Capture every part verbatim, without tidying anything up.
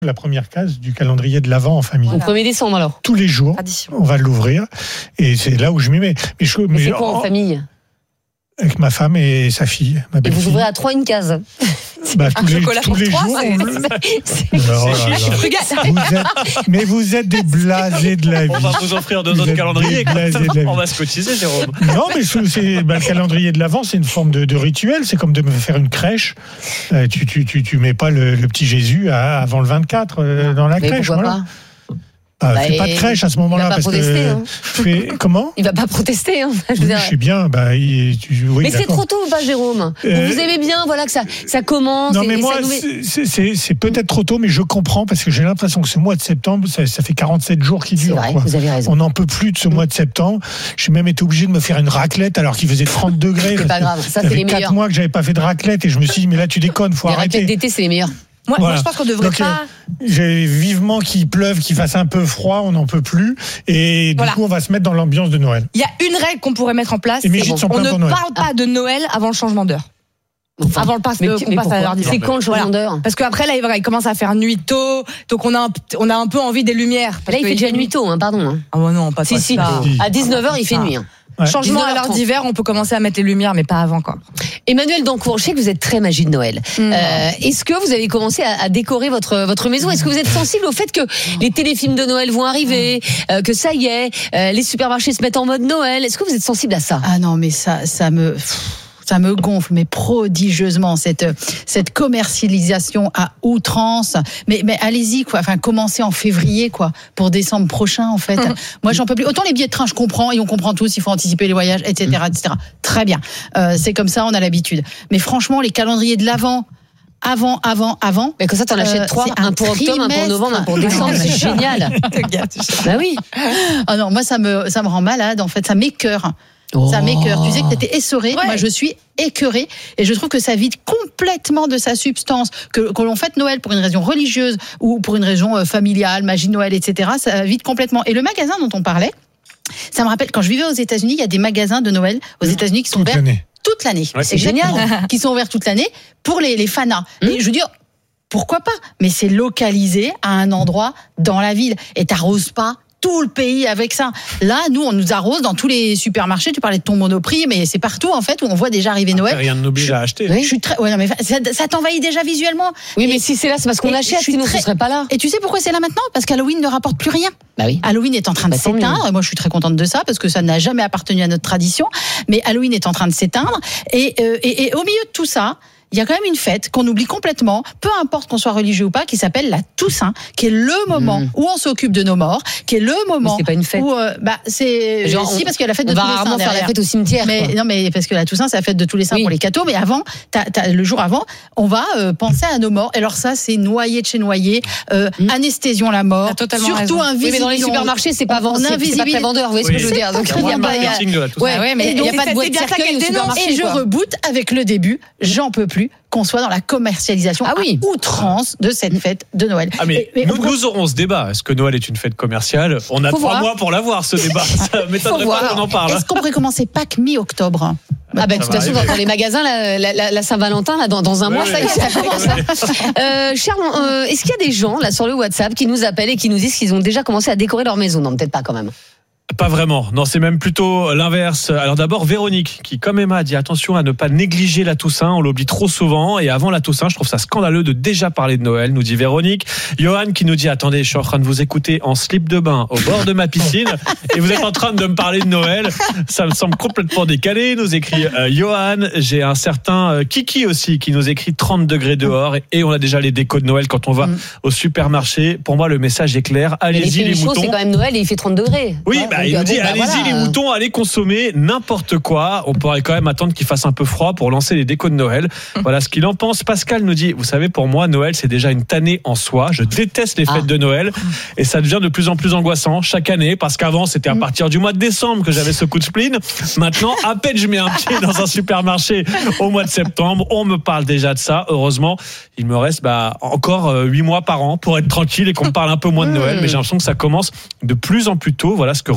La première case du calendrier de l'Avent en famille. Le premier décembre alors. Tous les jours, Tradition. on va l'ouvrir et c'est là où je m'y mets. Mais je, Mais mais c'est quoi en, en- famille? Avec ma femme et sa fille, ma Et belle-fille. vous ouvrez à trois une case. Bah, Un tous les, chocolat tous pour les trois, jours. c'est- on le- C'est- Oh là là. Vous êtes- mais vous êtes des blasés de la vie. On va vous offrir deux Vous autres êtes calendriers. quoi. déblasés de la vie. On va se cotiser, Jérôme. Non, mais c'est, c'est- bah, le calendrier de l'Avent, c'est une forme de, de rituel. C'est comme de me faire une crèche. Euh, tu, tu, tu, tu mets pas le, le petit Jésus à- avant le vingt-quatre euh, dans la Mais crèche. pourquoi Voilà. pas? Ah, Bah, fais pas de et- crèche à ce moment-là. il va pas parce protester, que, hein. fais- comment Il va pas protester. Hein. Je veux Oui, dire. je suis bien. Bah, il- tu, oui, Mais c'est d'accord. trop tôt ou pas, Jérôme? Euh, Vous aimez bien, voilà, que ça, ça commence. Non, et- mais et moi, ça nous met- c'est, c'est, c'est, c'est peut-être trop tôt, mais je comprends parce que j'ai l'impression que ce mois de septembre, ça, ça fait quarante-sept jours qui C'est dure. vrai, quoi. vous avez raison. On n'en peut plus de ce mois de septembre. J'ai même été obligé de me faire une raclette alors qu'il faisait trente degrés. C'est parce pas que grave, ça, ça c'est fait les quatre meilleurs. mois que j'avais pas fait de raclette et je me suis dit, mais là, tu déconnes, faut Les raclettes arrêter. d'été, c'est les meilleurs. Moi, Voilà. moi, je pense qu'on devrait Donc, pas. euh, J'ai vivement qu'il pleuve, qu'il fasse un peu froid, on n'en peut plus. Et du Voilà. coup, on va se mettre dans l'ambiance de Noël. Il y a une règle qu'on pourrait mettre en place. Et mes c'est gîtes sont on pleins ne pour Noël. parle pas de Noël avant le changement d'heure. Enfin, Avant le passe, mais, euh, mais qu'on passe à pourquoi l'heure d'hiver. C'est quand le changement d'heure? Parce qu'après, là, il va- il commence à faire nuit tôt, donc on a un, on a un peu envie des lumières. Parce Là, il que fait déjà nuit tôt, hein, pardon. hein. Ah ouais, non, pas Si, pas si. ça. Si. À dix-neuf heures, il fait Ah. nuit. hein. Ouais. Changement à l'heure dix-neuf heures trente. d'hiver, on peut commencer à mettre les lumières, mais pas avant, quoi. Emmanuel Dancourt, je sais que vous êtes très magie de Noël. Mm. Euh, est-ce que vous avez commencé à, à décorer votre, votre maison? Est-ce que vous êtes sensible au fait que les téléfilms de Noël vont arriver, euh, que ça y est, euh, les supermarchés se mettent en mode Noël? Est-ce que vous êtes sensible à ça? Ah non, mais ça, ça me, ça me gonfle, mais prodigieusement cette cette commercialisation à outrance. Mais mais allez-y quoi. Enfin, commencez en février quoi, pour décembre prochain en fait. Moi, j'en peux plus. Autant les billets de train, je comprends et on comprend tous. Il faut anticiper les voyages, et cetera, et cetera. Très bien. Euh, c'est comme ça, on a l'habitude. Mais franchement, les calendriers de l'avant. Avant, avant, avant. Mais comme ça, t'en achètes Euh, trois, c'est un, un pour octobre, un pour trimestre. novembre, un pour décembre, c'est génial. Bah oui. Ah non, moi ça me ça me rend malade en fait, ça m'écœure. Ça m'écœure. Tu sais que t'étais essorée, Ouais. moi je suis écœurée et je trouve que ça vide complètement de sa substance. Que, que l'on fête Noël pour une raison religieuse ou pour une raison euh, familiale, magie de Noël, et cetera. Ça vide complètement. Et le magasin dont on parlait, ça me rappelle quand je vivais aux États-Unis, il y a des magasins de Noël aux États-Unis qui sont Toute ouverts l'année. toute l'année. Ouais, c'est c'est génial. génial. Qui sont ouverts toute l'année pour les, les fanas. Mmh. Et je veux dire. Pourquoi pas? Mais c'est localisé à un endroit dans la ville. Et t'arroses pas tout le pays avec ça. Là, nous, on nous arrose dans tous les supermarchés. Tu parlais de ton Monoprix, mais c'est partout, en fait, où on voit déjà arriver Noël. Rien ne n'oblige à acheter. Oui. Je suis très, ouais, non, mais ça, ça t'envahit déjà visuellement. Oui, mais Et- si c'est là, c'est parce qu'on et achète, je suis sinon très- ce serait pas là. Et tu sais pourquoi c'est là maintenant? Parce qu'Halloween ne rapporte plus rien. Bah oui. Halloween est en train de Bah, tant mieux. s'éteindre. Et moi, je suis très contente de ça parce que ça n'a jamais appartenu à notre tradition. Mais Halloween est en train de s'éteindre. Et, euh, et, et au milieu de tout ça, il y a quand même une fête qu'on oublie complètement, peu importe qu'on soit religieux ou pas, qui s'appelle la Toussaint, qui est le moment Mmh. où on s'occupe de nos morts, qui est le moment Mais c'est pas une fête. où euh, bah c'est Genre, si on- parce qu'il y a la fête de On va tous les saints rarement faire la derrière. fête au cimetière. Mais quoi. non, mais parce que la Toussaint, c'est la fête de tous les saints Oui. pour les cathos. Mais avant, t'as, t'as, le jour avant, on va euh, penser à nos morts. Et alors ça, c'est noyé de chez noyé, euh, Mm. anesthésion la mort, T'as totalement surtout raison. invisible. Oui, mais dans les supermarchés, c'est pas on- vend- on c'est- c'est pas invisibilise- très vendeur. Vous voyez ce que je veux dire? Donc, Il y a il y moins a de pas- il y a- marketing de la Toussaint. Ouais, ouais, mais Et il n'y a donc, pas de c'est boîte de bien ça cercueil qu'elle au dénonce. supermarché. Et je quoi. reboot avec le début. J'en peux plus qu'on soit dans la commercialisation Ah oui. à outrance de cette fête de Noël. Ah mais, Et- mais nous, on- nous aurons ce débat. Est-ce que Noël est une fête commerciale? On a Faut trois voir. mois pour l'avoir, ce débat. Ça m'étonnerait Faut pas voir. qu'on en parle. Est-ce qu'on pourrait commencer Pâques mi-octobre? Ah ben de Ça toute va façon, arriver. dans les magasins, la, la, la- la Saint-Valentin, là, dans, dans un Ouais, mois, ça y est, ouais. ça commence. hein. Euh, Charles, euh, est-ce qu'il y a des gens là sur le WhatsApp qui nous appellent et qui nous disent qu'ils ont déjà commencé à décorer leur maison? Non, peut-être pas quand même. Pas vraiment. Non, c'est même plutôt l'inverse. Alors d'abord, Véronique, qui comme Emma a dit attention à ne pas négliger la Toussaint. On l'oublie trop souvent. Et avant la Toussaint, je trouve ça scandaleux de déjà parler de Noël, nous dit Véronique. Johan qui nous dit attendez, je suis en train de vous écouter en slip de bain au bord de ma piscine et vous êtes en train de me parler de Noël. Ça me semble complètement décalé. Nous écrit euh, Johan. J'ai un certain euh, Kiki aussi qui nous écrit trente degrés dehors et, et on a déjà les décos de Noël quand on va Mm. au supermarché. Pour moi, le message est clair. Mais les Allez-y pays les chauds, moutons. c'est quand même Noël et il fait trente degrés. Oui, Ouais, bah, donc, il nous bon, dit bah, allez-y voilà. les moutons, allez consommer n'importe quoi. On pourrait quand même attendre qu'il fasse un peu froid pour lancer les décos de Noël. Voilà ce qu'il en pense. Pascal nous dit, vous savez, pour moi, Noël, c'est déjà une tannée en soi. Je déteste les fêtes Ah. de Noël et ça devient de plus en plus angoissant chaque année parce qu'avant, c'était à partir du mois de décembre que j'avais ce coup de spleen. Maintenant, à peine je mets un pied dans un supermarché au mois de septembre, on me parle déjà de ça. Heureusement, il me reste bah, encore huit mois par an pour être tranquille et qu'on me parle un peu moins de Noël. Mais j'ai l'impression que ça commence de plus en plus tôt. Voilà ce que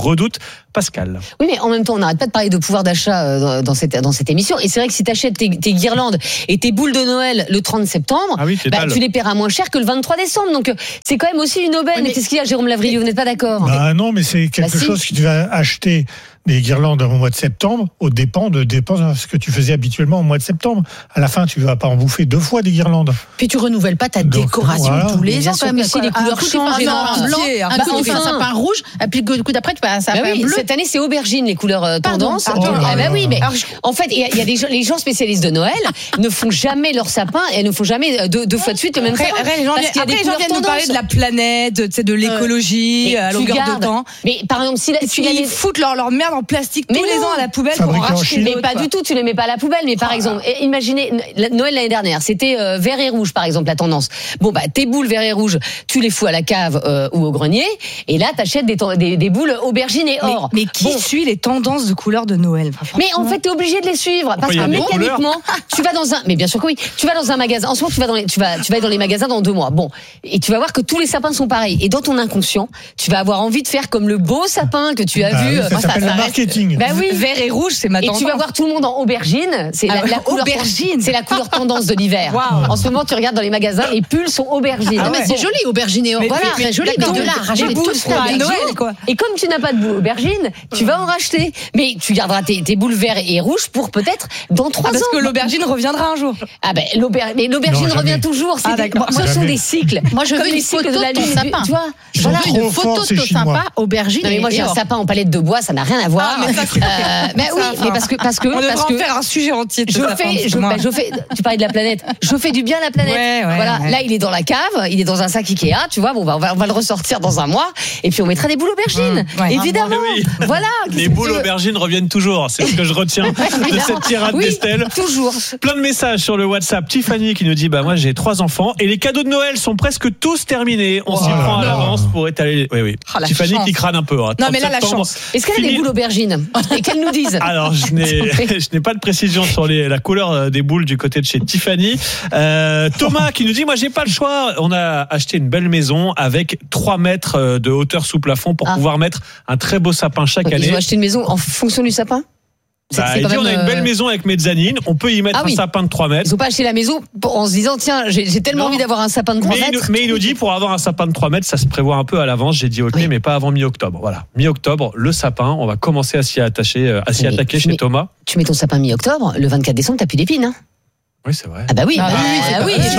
redoute. Pascal. Oui, mais en même temps, on n'arrête pas de parler de pouvoir d'achat dans cette, dans cette émission. Et c'est vrai que si tu achètes tes, tes guirlandes et tes boules de Noël le trente septembre, ah oui, bah, tu les paieras moins cher que le vingt-trois décembre. Donc, c'est quand même aussi une aubaine. Oui, mais qu'est-ce qu'il y a, Jérôme Lavrieux? Vous n'êtes pas d'accord? Bah non, mais c'est quelque bah, chose si. que tu vas acheter des guirlandes au mois de septembre, au dépend de dépenses ce que tu faisais habituellement au mois de septembre. À la fin, tu ne vas pas en bouffer deux fois des guirlandes. Puis tu renouvelles pas ta Donc, décoration voilà. tous les ans. Quand même, si les couleurs changent, un blanc, un coup tu fais un sapin rouge, et puis le coup d'après tu fais un sapin bah oui, bleu. Cette année, c'est aubergine les couleurs euh, tendance. Pardon, pardon. Ah bah oui, mais alors, en fait, il y a, y a des gens, les gens spécialistes de Noël ne font jamais leur sapin et ne font jamais deux, deux fois de suite le même sapin. Après, les gens, parce qu'il y a des gens viennent nous parler de la planète, tu sais, de l'écologie à longueur de temps. Mais par exemple, si ils foutent leur merde en plastique tous les ans à la poubelle pour en racheter mais pas du tout, tu les mets pas à la poubelle. Mais par exemple, imaginez Noël l'année dernière, c'était euh, vert et rouge par exemple la tendance. Bon bah tes boules vert et rouge, tu les fous à la cave euh, ou au grenier, et là t'achètes des, des, des boules aubergines et or. Mais, mais qui bon. suit les tendances de couleurs de Noël? Mais en fait t'es obligé de les suivre parce que mécaniquement, tu vas dans un, mais bien sûr que oui, tu vas dans un magasin. En ce moment tu vas dans les, tu vas, tu vas dans les magasins dans deux mois. Bon, et tu vas voir que tous les sapins sont pareils. Et dans ton inconscient, tu vas avoir envie de faire comme le beau sapin que tu as bah vu. Oui, ça, ça s'appelle le marketing. Bah oui. Vert et rouge, c'est ma tendance. Et tu vas voir tout le monde en aubergine. C'est ah la, ouais, la couleur aubergine. C'est la couleur tendance de l'hiver. Wow. En ce moment, tu regardes dans les magasins, les pulls sont aubergines. Ah, mais c'est joli, aubergine et or. Voilà, c'est joli. Mais de là, racheter tout ça à Noël, quoi. Et comme tu n'as pas de boules aubergines, tu vas en racheter. Mais tu garderas tes, tes boules vertes et rouges pour peut-être dans trois ah, ans. Parce que l'aubergine reviendra un jour. Ah ben l'aubergine, l'aubergine revient toujours. Ah, des, moi, ce sont des cycles. Moi, je veux une photo de ton sapin. Tu vois, je veux une photo de ton sapin, aubergine. Mais moi, j'ai un sapin en palette de bois, ça n'a rien à voir. Mais oui, mais parce que parce que on parce que faire un sujet entier. Je fais, je, bah, je fais. Tu parlais de la planète. Je fais du bien à la planète. Ouais, ouais, voilà. Ouais. Là, il est dans la cave, il est dans un sac Ikea. Tu vois, bon, bah, on va, on va le ressortir dans un mois, et puis on mettra des boules aubergines. Mmh, ouais, évidemment. Oui. Voilà. Les boules aubergines reviennent toujours. C'est ce que je retiens de cette tirade oui, d'Estelle. Toujours. Plein de messages sur le WhatsApp. Tiffany qui nous dit, bah moi j'ai trois enfants et les cadeaux de Noël sont presque tous terminés. On oh, s'y prend à l'avance pour étaler. Oui, oui. Oh, Tiffany chance. qui crâne un peu. Hein. Non mais là la chance. Est-ce qu'elle a des boules aubergines et qu'elle nous dise? Alors je n'ai, je n'ai pas de précision sur les, la couleur des boules du côté de chez Tiffany. Euh, Thomas qui nous dit, moi j'ai pas le choix. On a acheté une belle maison avec trois mètres de hauteur sous plafond pour ah. pouvoir mettre un très beau sapin chaque Ils année. Ils ont acheté une maison en fonction du sapin? Bah, il dit on a une belle maison avec mezzanine, on peut y mettre ah oui. un sapin de trois mètres. Ils n'ont pas acheté la maison en se disant tiens j'ai, j'ai tellement non. envie d'avoir un sapin de trois mais mètres. Il nous, mais il nous dit pour avoir un sapin de trois mètres ça se prévoit un peu à l'avance. J'ai dit ok oui. mais pas avant mi-octobre. Voilà, mi-octobre le sapin, on va commencer à s'y attacher, à s'y mais attaquer chez mets, Thomas. Tu mets ton sapin mi-octobre, le vingt-quatre décembre t'as plus d'épines hein. Oui, c'est vrai. Ah bah oui, non, bah, oui, bah, oui, ça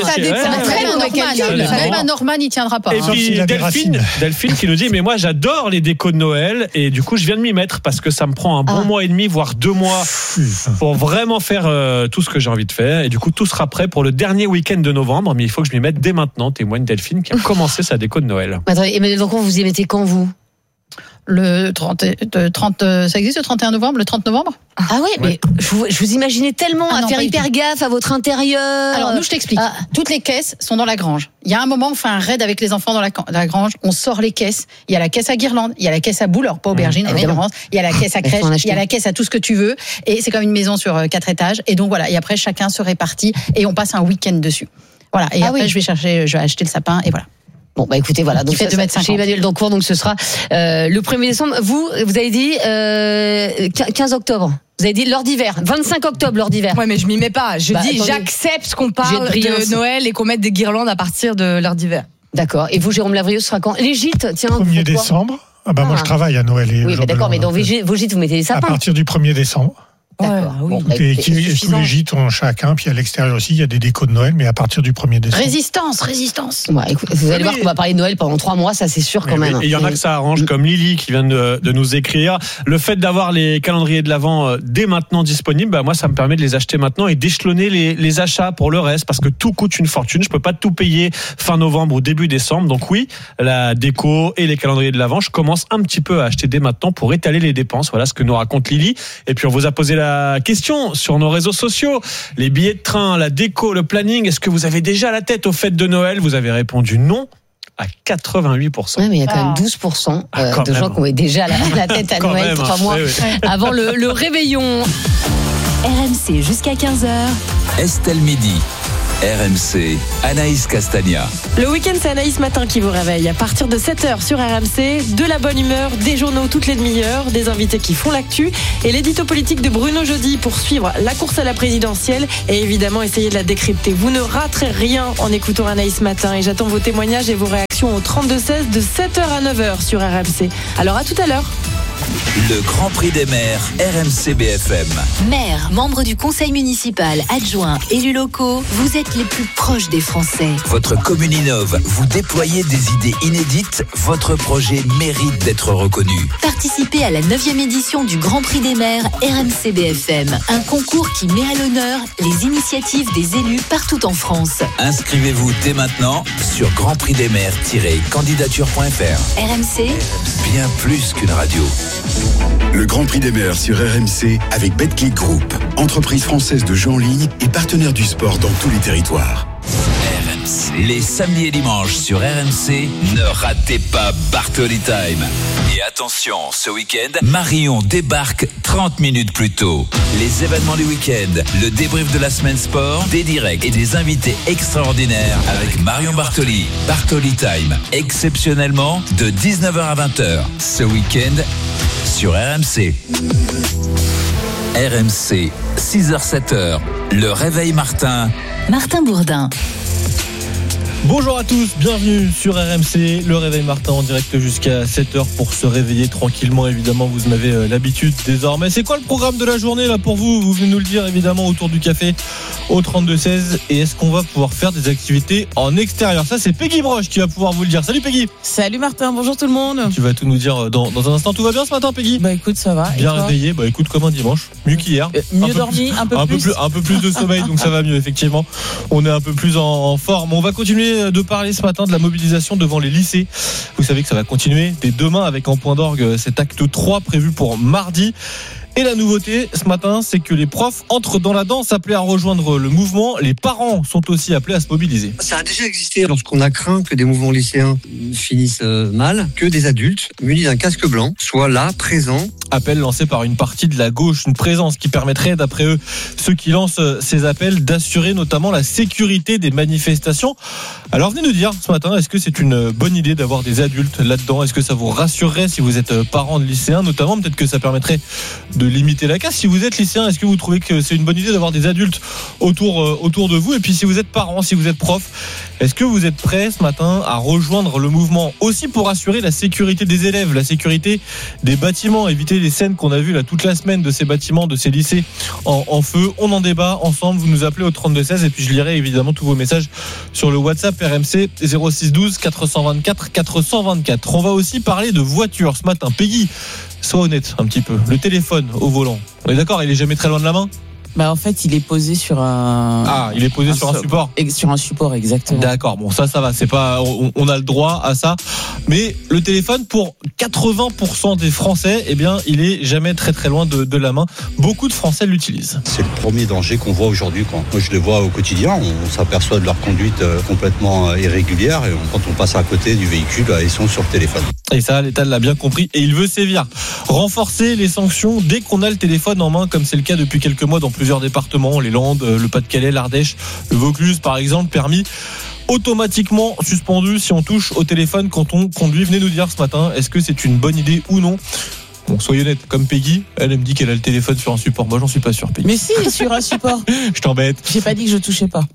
dépend. Même un Norman, il tiendra pas. Et puis Delphine, Delphine qui nous dit, mais moi j'adore les décos de Noël et du coup je viens de m'y mettre parce que ça me prend un bon ah. mois et demi, voire deux mois pour vraiment faire euh, tout ce que j'ai envie de faire. Et du coup tout sera prêt pour le dernier week-end de novembre, mais il faut que je m'y mette dès maintenant. Témoigne Delphine qui a commencé sa déco de Noël. Attendez, Emmanuel Dancon, vous y mettez quand vous? Le trente, trente, ça existe le trente et un novembre, le trente novembre? Ah ouais, mais ouais. Je, vous, je vous imaginais tellement ah à non, faire hyper gaffe à votre intérieur. Alors nous, je t'explique. Ah. Toutes les caisses sont dans la grange. Il y a un moment, on fait un raid avec les enfants dans la, la grange. On sort les caisses. Il y a la caisse à guirlande, il y a la caisse à boules, alors pas aubergine, mmh, évidemment. Il y a la caisse à crèche, il y a la caisse à tout ce que tu veux. Et c'est comme une maison sur quatre étages. Et donc voilà. Et après, chacun se répartit et on passe un week-end dessus. Voilà. Et ah après, oui. je vais chercher, je vais acheter le sapin et voilà. Bon bah écoutez voilà donc ça, ça, chez Emmanuel Dancon donc ce sera euh, le premier décembre. Vous vous avez dit euh, quinze octobre. Vous avez dit l'heure d'hiver, vingt-cinq octobre l'heure d'hiver. Ouais mais je m'y mets pas. Je bah, dis attendez. J'accepte qu'on parle de, de Noël et qu'on mette des guirlandes à partir de l'heure d'hiver. D'accord. Et vous Jérôme Lavrieux ce sera quand? Les gîtes tiens. premier décembre. Ah bah ah. moi je travaille à Noël et oui mais d'accord mais dans vos gîtes vous mettez des sapins. À partir du premier décembre. D'accord. Ouais, oui. Bon, bah, et qui, tous les gîtes ont chacun, puis à l'extérieur aussi, il y a des décos de Noël, mais à partir du premier décembre. Résistance, résistance. Ouais, écoute, vous allez oui. voir qu'on va parler de Noël pendant trois mois, ça c'est sûr quand mais même. Et il y en a que ça arrange, comme Lily qui vient de, de nous écrire. Le fait d'avoir les calendriers de l'Avent dès maintenant disponibles, bah moi ça me permet de les acheter maintenant et d'échelonner les, les achats pour le reste, parce que tout coûte une fortune. Je peux pas tout payer fin novembre ou début décembre. Donc oui, la déco et les calendriers de l'Avent, je commence un petit peu à acheter dès maintenant pour étaler les dépenses. Voilà ce que nous raconte Lily. Et puis on vous a posé la question sur nos réseaux sociaux, les billets de train, la déco, le planning, est-ce que vous avez déjà la tête aux fêtes de Noël? Vous avez répondu non à quatre-vingt-huit pour cent. Oui, mais il y a quand même douze pour cent euh, ah, de même. gens qui ont déjà la, la tête à Noël même, trois mois oui, oui. avant le, le réveillon. R M C jusqu'à quinze heures. Estelle Midi. R M C, Anaïs Castagna. Le week-end, c'est Anaïs Matin qui vous réveille. À partir de sept heures sur R M C, de la bonne humeur, des journaux toutes les demi-heures, des invités qui font l'actu et l'édito politique de Bruno Jeudi pour suivre la course à la présidentielle et évidemment essayer de la décrypter. Vous ne raterez rien en écoutant Anaïs Matin et j'attends vos témoignages et vos réactions au trente-deux seize de sept heures à neuf heures sur R M C. Alors à tout à l'heure. Le Grand Prix des maires, R M C B F M. Maires, membres du conseil municipal, adjoints, élus locaux, vous êtes les plus proches des Français. Votre commune innove, vous déployez des idées inédites, votre projet mérite d'être reconnu. Participez à la neuvième édition du Grand Prix des maires R M C B F M, un concours qui met à l'honneur les initiatives des élus partout en France. Inscrivez-vous dès maintenant sur grand prix des maires tiret candidature point f r. R M C, bien plus qu'une radio. Le Grand Prix des maires sur R M C avec Betclic Group, entreprise française de jeux en ligne et partenaire du sport dans tous les territoires. R M C. Les samedis et dimanches sur R M C, ne ratez pas Bartoli Time. Et attention, ce week-end, Marion débarque trente minutes plus tôt. Les événements du week-end, le débrief de la semaine sport, des directs et des invités extraordinaires avec Marion Bartoli. Bartoli Time, exceptionnellement de dix-neuf heures à vingt heures. Ce week-end, sur R M C. R M C, six heures sept heures, le réveil Martin. Martin Bourdin. Bonjour à tous, bienvenue sur R M C, le réveil Martin en direct jusqu'à sept heures pour se réveiller tranquillement, évidemment vous en avez l'habitude désormais. C'est quoi le programme de la journée là pour vous ? Vous venez nous le dire évidemment autour du café au trente-deux seize. Et est-ce qu'on va pouvoir faire des activités en extérieur ? Ça c'est Peggy Broche qui va pouvoir vous le dire. Salut Peggy. Salut Martin, bonjour tout le monde. Tu vas tout nous dire dans, dans un instant. Tout va bien ce matin Peggy ? Bah écoute, ça va. Bien réveillé, bah écoute comme un dimanche, mieux qu'hier. Euh, mieux un dormi, plus, un peu un plus. Peu plus. Un peu plus de sommeil donc ça va mieux effectivement. On est un peu plus en, en forme. On va continuer de parler ce matin de la mobilisation devant les lycées. Vous savez que ça va continuer dès demain avec en point d'orgue cet acte trois prévu pour mardi. Et la nouveauté ce matin, c'est que les profs entrent dans la danse, appelés à rejoindre le mouvement. Les parents sont aussi appelés à se mobiliser. Ça a déjà existé lorsqu'on a craint que des mouvements lycéens finissent mal, que des adultes munis d'un casque blanc soient là, présents. Appel lancé par une partie de la gauche, une présence qui permettrait, d'après eux, ceux qui lancent ces appels, d'assurer notamment la sécurité des manifestations. Alors venez nous dire ce matin, est-ce que c'est une bonne idée d'avoir des adultes là-dedans ? Est-ce que ça vous rassurerait si vous êtes parent de lycéens, notamment peut-être que ça permettrait de limiter la casse. Si vous êtes lycéen, est-ce que vous trouvez que c'est une bonne idée d'avoir des adultes autour, euh, autour de vous ? Et puis si vous êtes parent, si vous êtes prof, est-ce que vous êtes prêts ce matin à rejoindre le mouvement aussi pour assurer la sécurité des élèves, la sécurité des bâtiments, éviter les scènes qu'on a vues là toute la semaine de ces bâtiments, de ces lycées en, en feu ? On en débat ensemble, vous nous appelez au trente-deux seize et puis je lirai évidemment tous vos messages sur le WhatsApp R M C zéro six douze quatre cent vingt-quatre quatre cent vingt-quatre. On va aussi parler de voitures ce matin. Peggy, sois honnête un petit peu. Le téléphone au volant, on est d'accord, il est jamais très loin de la main ? Bah en fait, il est posé sur un. Ah, il est posé un sur un support. Sur un support, exactement. D'accord. Bon, ça, ça va. C'est pas. On, on a le droit à ça. Mais le téléphone, pour quatre-vingts pour cent des Français, eh bien, il est jamais très très loin de, de la main. Beaucoup de Français l'utilisent. C'est le premier danger qu'on voit aujourd'hui. Quand moi, je les vois au quotidien, on s'aperçoit de leur conduite complètement irrégulière et quand on passe à côté du véhicule, ils sont sur le téléphone. Et ça, l'État l'a bien compris et il veut sévir. Renforcer les sanctions dès qu'on a le téléphone en main, comme c'est le cas depuis quelques mois dans plusieurs départements, les Landes, le Pas-de-Calais, l'Ardèche, le Vaucluse par exemple, permis automatiquement suspendu si on touche au téléphone quand on conduit. Venez nous dire ce matin, est-ce que c'est une bonne idée ou non ? Bon, soyez honnête, comme Peggy, elle, elle me dit qu'elle a le téléphone sur un support. Moi, j'en suis pas sûr, Peggy. Mais si, sur un support. Je t'embête. J'ai pas dit que je touchais pas.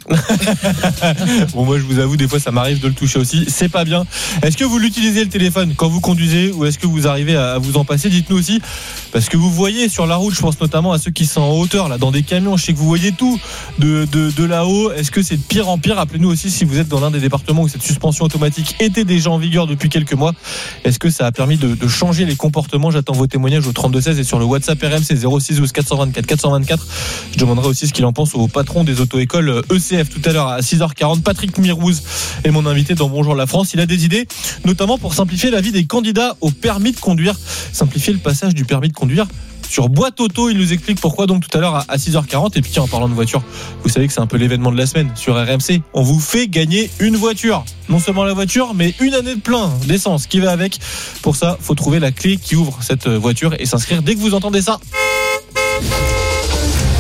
Bon, moi, je vous avoue, des fois, ça m'arrive de le toucher aussi. C'est pas bien. Est-ce que vous l'utilisez, le téléphone, quand vous conduisez, ou est-ce que vous arrivez à vous en passer ? Dites-nous aussi. Parce que vous voyez sur la route, je pense notamment à ceux qui sont en hauteur, là, dans des camions. Je sais que vous voyez tout de, de, de là-haut. Est-ce que c'est de pire en pire ? Appelez-nous aussi si vous êtes dans l'un des départements où cette suspension automatique était déjà en vigueur depuis quelques mois. Est-ce que ça a permis de, de changer les comportements ? J'attends vos témoignages au trente-deux seize et sur le WhatsApp R M C zéro six douze quatre cent vingt-quatre quatre cent vingt-quatre. Je demanderai aussi ce qu'il en pense au patron des auto-écoles E C F tout à l'heure à six heures quarante. Patrick Mirouz est mon invité dans Bonjour la France. Il a des idées, notamment pour simplifier la vie des candidats au permis de conduire, simplifier le passage du permis de conduire sur boîte auto. Il nous explique pourquoi donc tout à l'heure à six heures quarante. Et puis en parlant de voiture, vous savez que c'est un peu l'événement de la semaine sur R M C. On vous fait gagner une voiture. Non seulement la voiture, mais une année de plein d'essence qui va avec. Pour ça, faut trouver la clé qui ouvre cette voiture et s'inscrire dès que vous entendez ça.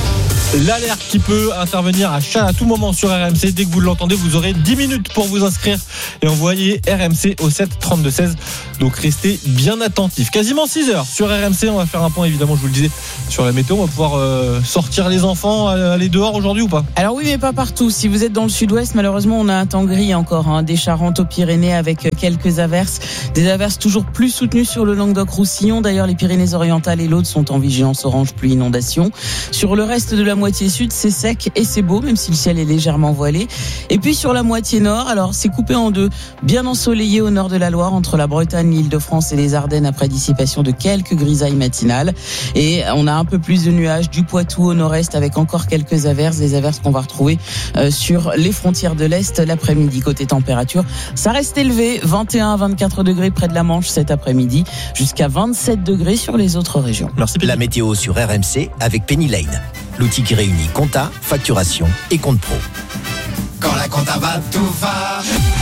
L'alerte qui peut intervenir à, chaque, à tout moment sur R M C. Dès que vous l'entendez, vous aurez dix minutes pour vous inscrire et envoyer R M C au sept trente-deux seize. Donc restez bien attentifs. Quasiment six heures sur R M C. On va faire un point, évidemment, je vous le disais, sur la météo. On va pouvoir euh, sortir les enfants, aller dehors aujourd'hui ou pas? Alors oui, mais pas partout. Si vous êtes dans le sud-ouest, malheureusement, on a un temps gris encore, hein, des Charentes aux Pyrénées avec quelques averses. Des averses toujours plus soutenues sur le Languedoc-Roussillon. D'ailleurs, les Pyrénées-Orientales et l'Aude sont en vigilance orange pluie inondation. Sur le reste de la moitié sud, c'est sec et c'est beau, même si le ciel est légèrement voilé. Et puis sur la moitié nord, alors c'est coupé en deux, bien ensoleillé au nord de la Loire, entre la Bretagne, l'Île-de-France et les Ardennes, après dissipation de quelques grisailles matinales. Et on a un peu plus de nuages du Poitou au nord-est, avec encore quelques averses, des averses qu'on va retrouver euh, sur les frontières de l'Est l'après-midi. Côté température, ça reste élevé, vingt et un à vingt-quatre degrés près de la Manche cet après-midi, jusqu'à vingt-sept degrés sur les autres régions. Merci. La météo sur R M C avec Penny Lane, l'outil qui réunit compta, facturation et compte pro. Quand la compta va, tout va.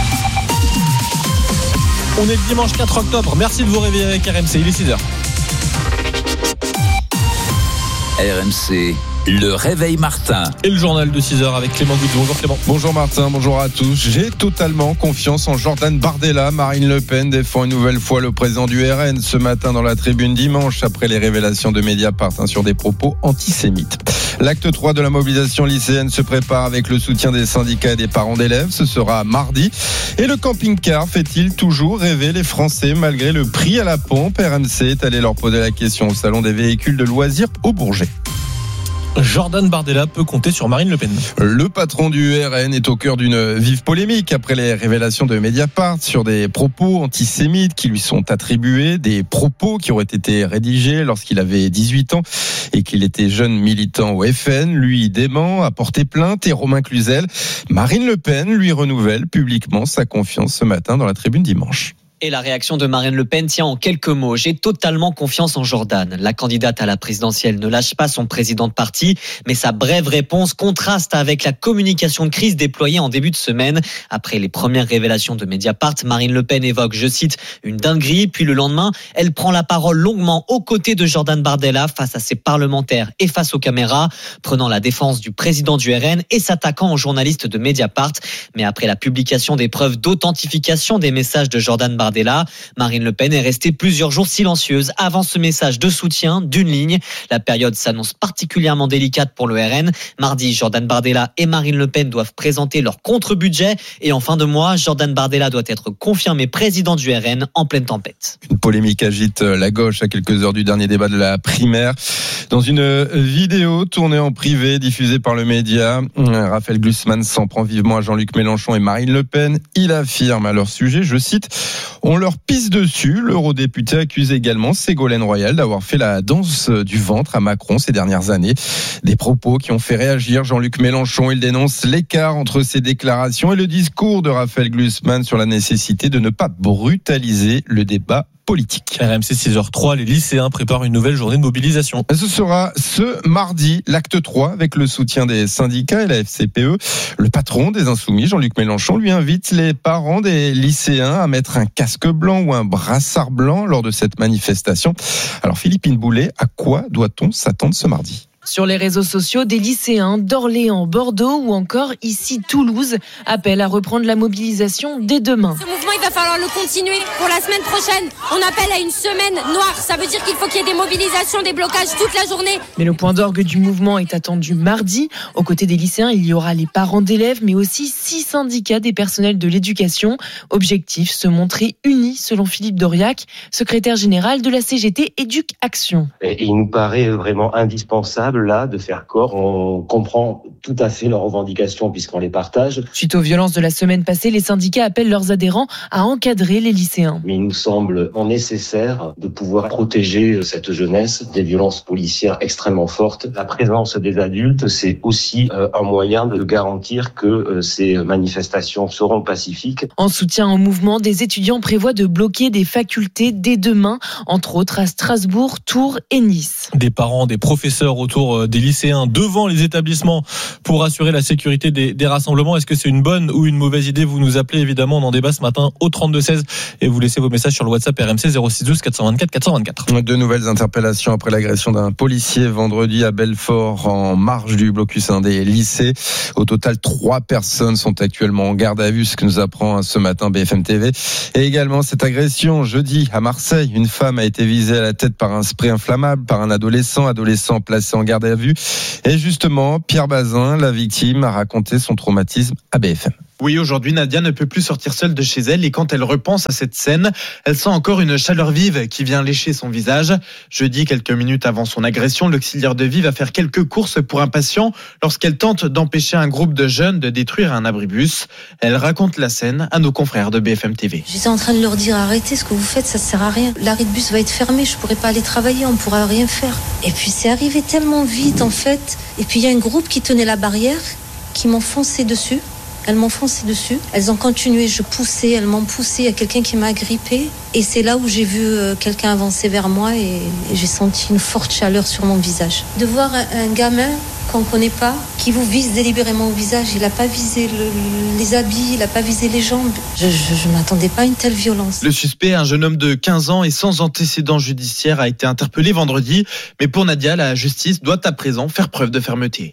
On est le dimanche quatre octobre. Merci de vous réveiller avec R M C. Il est six heures. R M C, le réveil Martin. Et le journal de six heures avec Clément Goutte. Bonjour Clément. Bonjour Martin, bonjour à tous. J'ai totalement confiance en Jordan Bardella. Marine Le Pen défend une nouvelle fois le président du R N ce matin dans la tribune dimanche après les révélations de Mediapart hein, sur des propos antisémites. L'acte trois de la mobilisation lycéenne se prépare avec le soutien des syndicats et des parents d'élèves. Ce sera mardi. Et le camping-car fait-il toujours rêver les Français malgré le prix à la pompe? R M C est allé leur poser la question au salon des véhicules de loisirs au Bourget. Jordan Bardella peut compter sur Marine Le Pen. Le patron du R N est au cœur d'une vive polémique après les révélations de Mediapart sur des propos antisémites qui lui sont attribués, des propos qui auraient été rédigés lorsqu'il avait dix-huit ans et qu'il était jeune militant au F N. Lui dément, a porté plainte et Romain Cluzel. Marine Le Pen lui renouvelle publiquement sa confiance ce matin dans la tribune dimanche. Et la réaction de Marine Le Pen tient en quelques mots. J'ai totalement confiance en Jordan. La candidate à la présidentielle ne lâche pas son président de parti, mais sa brève réponse contraste avec la communication de crise déployée en début de semaine. Après les premières révélations de Mediapart, Marine Le Pen évoque, je cite, une dinguerie, puis le lendemain, elle prend la parole longuement aux côtés de Jordan Bardella face à ses parlementaires et face aux caméras, prenant la défense du président du R N et s'attaquant aux journalistes de Mediapart. Mais après la publication des preuves d'authentification des messages de Jordan Bardella, Marine Le Pen est restée plusieurs jours silencieuse avant ce message de soutien d'une ligne. La période s'annonce particulièrement délicate pour le R N. Mardi, Jordan Bardella et Marine Le Pen doivent présenter leur contre-budget. Et en fin de mois, Jordan Bardella doit être confirmé président du R N en pleine tempête. Une polémique agite la gauche à quelques heures du dernier débat de la primaire. Dans une vidéo tournée en privé, diffusée par le média, Raphaël Glucksmann s'en prend vivement à Jean-Luc Mélenchon et Marine Le Pen. Il affirme à leur sujet, je cite, « On leur pisse dessus ». L'eurodéputé accuse également Ségolène Royal d'avoir fait la danse du ventre à Macron ces dernières années. Des propos qui ont fait réagir Jean-Luc Mélenchon. Il dénonce l'écart entre ses déclarations et le discours de Raphaël Glucksmann sur la nécessité de ne pas brutaliser le débat politique. R M C six heures trois, les lycéens préparent une nouvelle journée de mobilisation. Ce sera ce mardi, l'acte trois, avec le soutien des syndicats et la F C P E. Le patron des Insoumis, Jean-Luc Mélenchon, lui invite les parents des lycéens à mettre un casque blanc ou un brassard blanc lors de cette manifestation. Alors Philippine Boulet, à quoi doit-on s'attendre ce mardi ? Sur les réseaux sociaux, des lycéens d'Orléans, Bordeaux ou encore ici Toulouse appellent à reprendre la mobilisation dès demain. Ce mouvement, il va falloir le continuer pour la semaine prochaine. On appelle à une semaine noire. Ça veut dire qu'il faut qu'il y ait des mobilisations, des blocages toute la journée. Mais le point d'orgue du mouvement est attendu mardi. Aux côtés des lycéens, il y aura les parents d'élèves, mais aussi six syndicats des personnels de l'éducation. Objectif, se montrer unis, selon Philippe Doriac, secrétaire général de la C G T Éduc Action. Et il nous paraît vraiment indispensable là de faire corps. On comprend tout à fait leurs revendications puisqu'on les partage. Suite aux violences de la semaine passée, les syndicats appellent leurs adhérents à encadrer les lycéens. Mais il nous semble nécessaire de pouvoir protéger cette jeunesse des violences policières extrêmement fortes. La présence des adultes, c'est aussi un moyen de garantir que ces manifestations seront pacifiques. En soutien au mouvement, des étudiants prévoient de bloquer des facultés dès demain, entre autres à Strasbourg, Tours et Nice. Des parents, des professeurs autour retour des lycéens devant les établissements pour assurer la sécurité des, des rassemblements. Est-ce que c'est une bonne ou une mauvaise idée? Vous nous appelez évidemment, on en débat ce matin au trente-deux seize et vous laissez vos messages sur le WhatsApp R M C zéro six douze quatre cent vingt-quatre quatre cent vingt-quatre. De nouvelles interpellations après l'agression d'un policier vendredi à Belfort en marge du blocus un des lycées. Au total, trois personnes sont actuellement en garde à vue, ce que nous apprend ce matin B F M T V. Et également cette agression jeudi à Marseille. Une femme a été visée à la tête par un spray inflammable par un adolescent, adolescent placé en garde à vue. Et justement, Pierre Bazin, la victime, a raconté son traumatisme à B F M. Oui, aujourd'hui, Nadia ne peut plus sortir seule de chez elle et quand elle repense à cette scène, elle sent encore une chaleur vive qui vient lécher son visage. Jeudi, quelques minutes avant son agression, l'auxiliaire de vie va faire quelques courses pour un patient lorsqu'elle tente d'empêcher un groupe de jeunes de détruire un abribus. Elle raconte la scène à nos confrères de B F M T V. J'étais en train de leur dire arrêtez ce que vous faites, ça sert à rien. L'arrêt de bus va être fermé, je pourrai pas aller travailler, on pourra rien faire. Et puis c'est arrivé tellement vite en fait. Et puis il y a un groupe qui tenait la barrière, qui m'ont foncé dessus. Elles m'ont foncé dessus. Elles ont continué, je poussais, elles m'ont poussé. Il y a quelqu'un qui m'a agrippée. Et c'est là où j'ai vu quelqu'un avancer vers moi et j'ai senti une forte chaleur sur mon visage. De voir un gamin qu'on ne connaît pas, qui vous vise délibérément au visage. Il n'a pas visé le, les habits, il n'a pas visé les jambes. Je ne m'attendais pas à une telle violence. Le suspect, un jeune homme de quinze ans et sans antécédent judiciaire, a été interpellé vendredi. Mais pour Nadia, la justice doit à présent faire preuve de fermeté.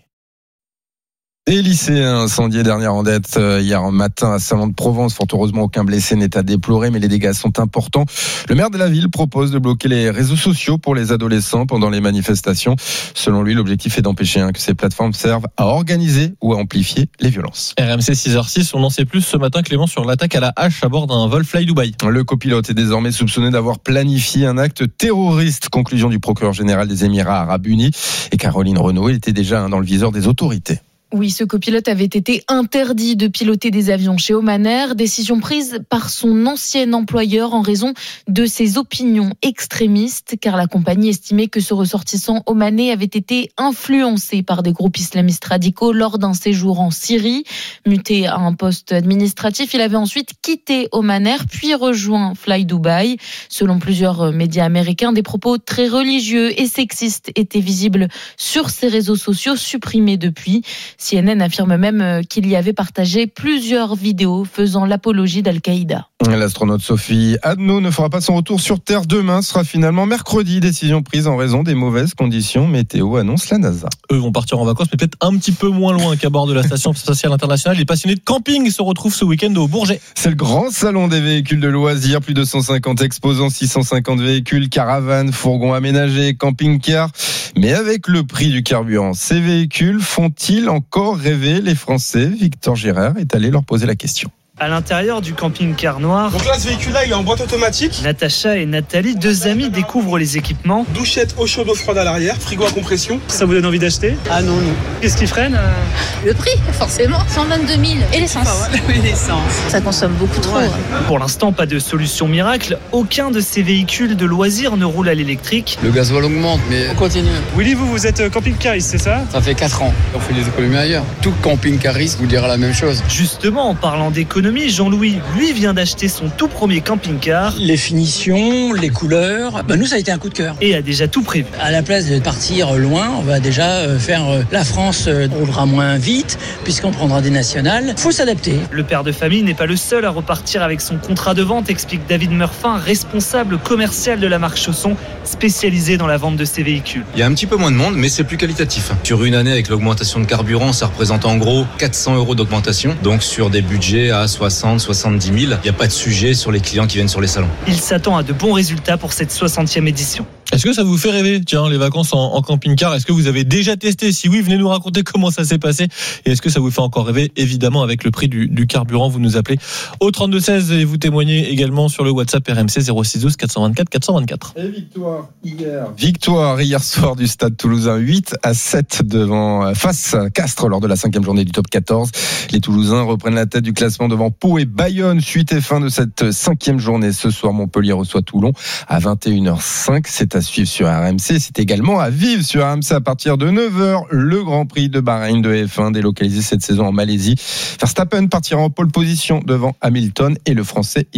Des lycéens incendiés dernière en date hier matin à Salon-de-Provence. Fort heureusement, aucun blessé n'est à déplorer, mais les dégâts sont importants. Le maire de la ville propose de bloquer les réseaux sociaux pour les adolescents pendant les manifestations. Selon lui, l'objectif est d'empêcher hein, que ces plateformes servent à organiser ou à amplifier les violences. R M C six heures six, on en sait plus ce matin, Clément, sur l'attaque à la hache à bord d'un vol Fly Dubai. Le copilote est désormais soupçonné d'avoir planifié un acte terroriste. Conclusion du procureur général des Émirats Arabes Unis. Et Caroline Renaud, elle était déjà hein, dans le viseur des autorités. Oui, ce copilote avait été interdit de piloter des avions chez Oman Air, décision prise par son ancien employeur en raison de ses opinions extrémistes, car la compagnie estimait que ce ressortissant omanais avait été influencé par des groupes islamistes radicaux lors d'un séjour en Syrie. Muté à un poste administratif, il avait ensuite quitté Oman Air, puis rejoint Fly Dubai. Selon plusieurs médias américains, des propos très religieux et sexistes étaient visibles sur ses réseaux sociaux, supprimés depuis. C N N affirme même qu'il y avait partagé plusieurs vidéos faisant l'apologie d'Al-Qaïda. L'astronaute Sophie Adno ne fera pas son retour sur Terre demain, ce sera finalement mercredi. Décision prise en raison des mauvaises conditions météo, annonce la NASA. Eux vont partir en vacances, mais peut-être un petit peu moins loin qu'à bord de la station spatiale internationale. Les passionnés de camping se retrouvent ce week-end au Bourget. C'est le grand salon des véhicules de loisirs, plus de cent cinquante exposants, six cent cinquante véhicules, caravanes, fourgons aménagés, camping-cars. Mais avec le prix du carburant, ces véhicules font-ils encore rêver les Français? Victor Gérard est allé leur poser la question. À l'intérieur du camping-car noir. Donc là, ce véhicule-là, il est en boîte automatique. Natacha et Nathalie, deux amies, découvrent les équipements. Douchette eau chaude, eau froide à l'arrière, frigo à compression. Ça vous donne envie d'acheter? Ah non, non. Qu'est-ce qui freine? Le prix, forcément. cent vingt-deux mille. Et l'essence. Oui, l'essence. Ça consomme beaucoup trop. Ouais. Pour l'instant, pas de solution miracle. Aucun de ces véhicules de loisirs ne roule à l'électrique. Le gasoil augmente, mais on continue. Willy, vous, vous êtes camping-cariste, c'est ça? Ça fait quatre ans. On fait des économies ailleurs. Tout camping-cariste vous dira la même chose. Justement, en parlant d'économie, Jean-Louis, lui, vient d'acheter son tout premier camping-car. Les finitions, les couleurs, bah nous ça a été un coup de cœur. Et a déjà tout prévu. À la place de partir loin, on va déjà faire la France roulera moins vite puisqu'on prendra des nationales. Faut s'adapter. Le père de famille n'est pas le seul à repartir avec son contrat de vente, explique David Murphin, responsable commercial de la marque Chausson, spécialisé dans la vente de ces véhicules. Il y a un petit peu moins de monde, mais c'est plus qualitatif. Sur une année avec l'augmentation de carburant, ça représente en gros quatre cents euros d'augmentation. Donc sur des budgets à soixante, soixante-dix mille, il n'y a pas de sujet sur les clients qui viennent sur les salons. Il s'attend à de bons résultats pour cette soixantième édition. Est-ce que ça vous fait rêver, tiens, les vacances en, en camping-car? Est-ce que vous avez déjà testé? Si oui, venez nous raconter comment ça s'est passé. Et est-ce que ça vous fait encore rêver? Évidemment, avec le prix du, du carburant, vous nous appelez au trente-deux seize et vous témoignez également sur le WhatsApp R M C zéro six douze quatre cent vingt-quatre quatre cent vingt-quatre. Et victoire hier. Victoire hier soir du Stade Toulousain, huit à sept devant, face à Castres lors de la cinquième journée du top quatorze. Les Toulousains reprennent la tête du classement devant Pau et Bayonne. Suite et fin de cette cinquième journée. Ce soir, Montpellier reçoit Toulon à vingt et une heures cinq. C'est à suivre sur R M C. C'est également à vivre sur R M C à partir de neuf heures. Le Grand Prix de Bahreïn de F un, délocalisé cette saison en Malaisie. Verstappen partira en pole position devant Hamilton et le Français Isaac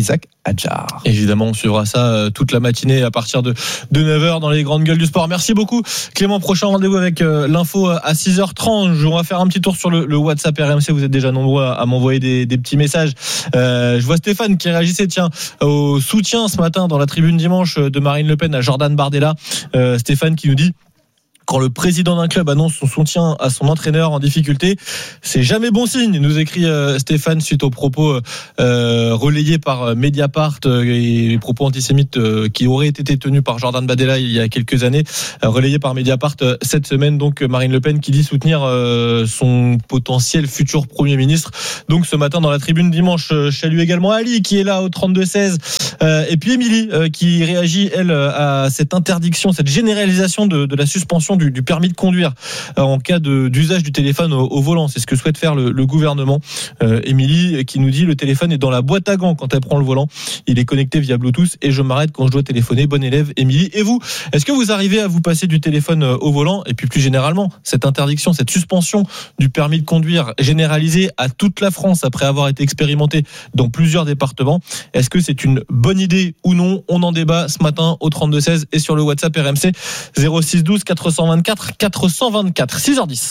Adjar. Évidemment, on suivra ça toute la matinée à partir de, de neuf heures dans les grandes gueules du sport. Merci beaucoup Clément. Prochain rendez-vous avec l'info à six heures trente. On va faire un petit tour sur le, le WhatsApp R M C. Vous êtes déjà nombreux à, à m'envoyer des, des petits messages. Euh, je vois Stéphane qui réagissait tiens, au soutien ce matin dans la tribune dimanche de Marine Le Pen à Jordan Bardella. Euh, Stéphane qui nous dit: quand le président d'un club annonce son soutien à son entraîneur en difficulté, c'est jamais bon signe, nous écrit euh, Stéphane suite aux propos euh, relayés par Mediapart euh, et les propos antisémites euh, qui auraient été tenus par Jordan Bardella il y a quelques années, euh, relayés par Mediapart euh, cette semaine. Donc Marine Le Pen qui dit soutenir euh, son potentiel futur Premier ministre. Donc ce matin dans la tribune dimanche, euh, je salue également Ali qui est là au trente-deux seize euh, et puis Émilie euh, qui réagit elle à cette interdiction, cette généralisation de, de la suspension Du, du permis de conduire euh, en cas de, d'usage du téléphone au, au volant. C'est ce que souhaite faire le, le gouvernement. Euh, Émilie qui nous dit: le téléphone est dans la boîte à gants quand elle prend le volant. Il est connecté via Bluetooth et je m'arrête quand je dois téléphoner. Bon élève, Émilie. Et vous, est-ce que vous arrivez à vous passer du téléphone au volant? Et puis plus généralement, cette interdiction, cette suspension du permis de conduire généralisée à toute la France après avoir été expérimentée dans plusieurs départements, est-ce que c'est une bonne idée ou non? On en débat ce matin au trente-deux seize et sur le WhatsApp R M C zéro six douze quatre cent vingt-quatre quatre cent vingt-quatre. six heures dix.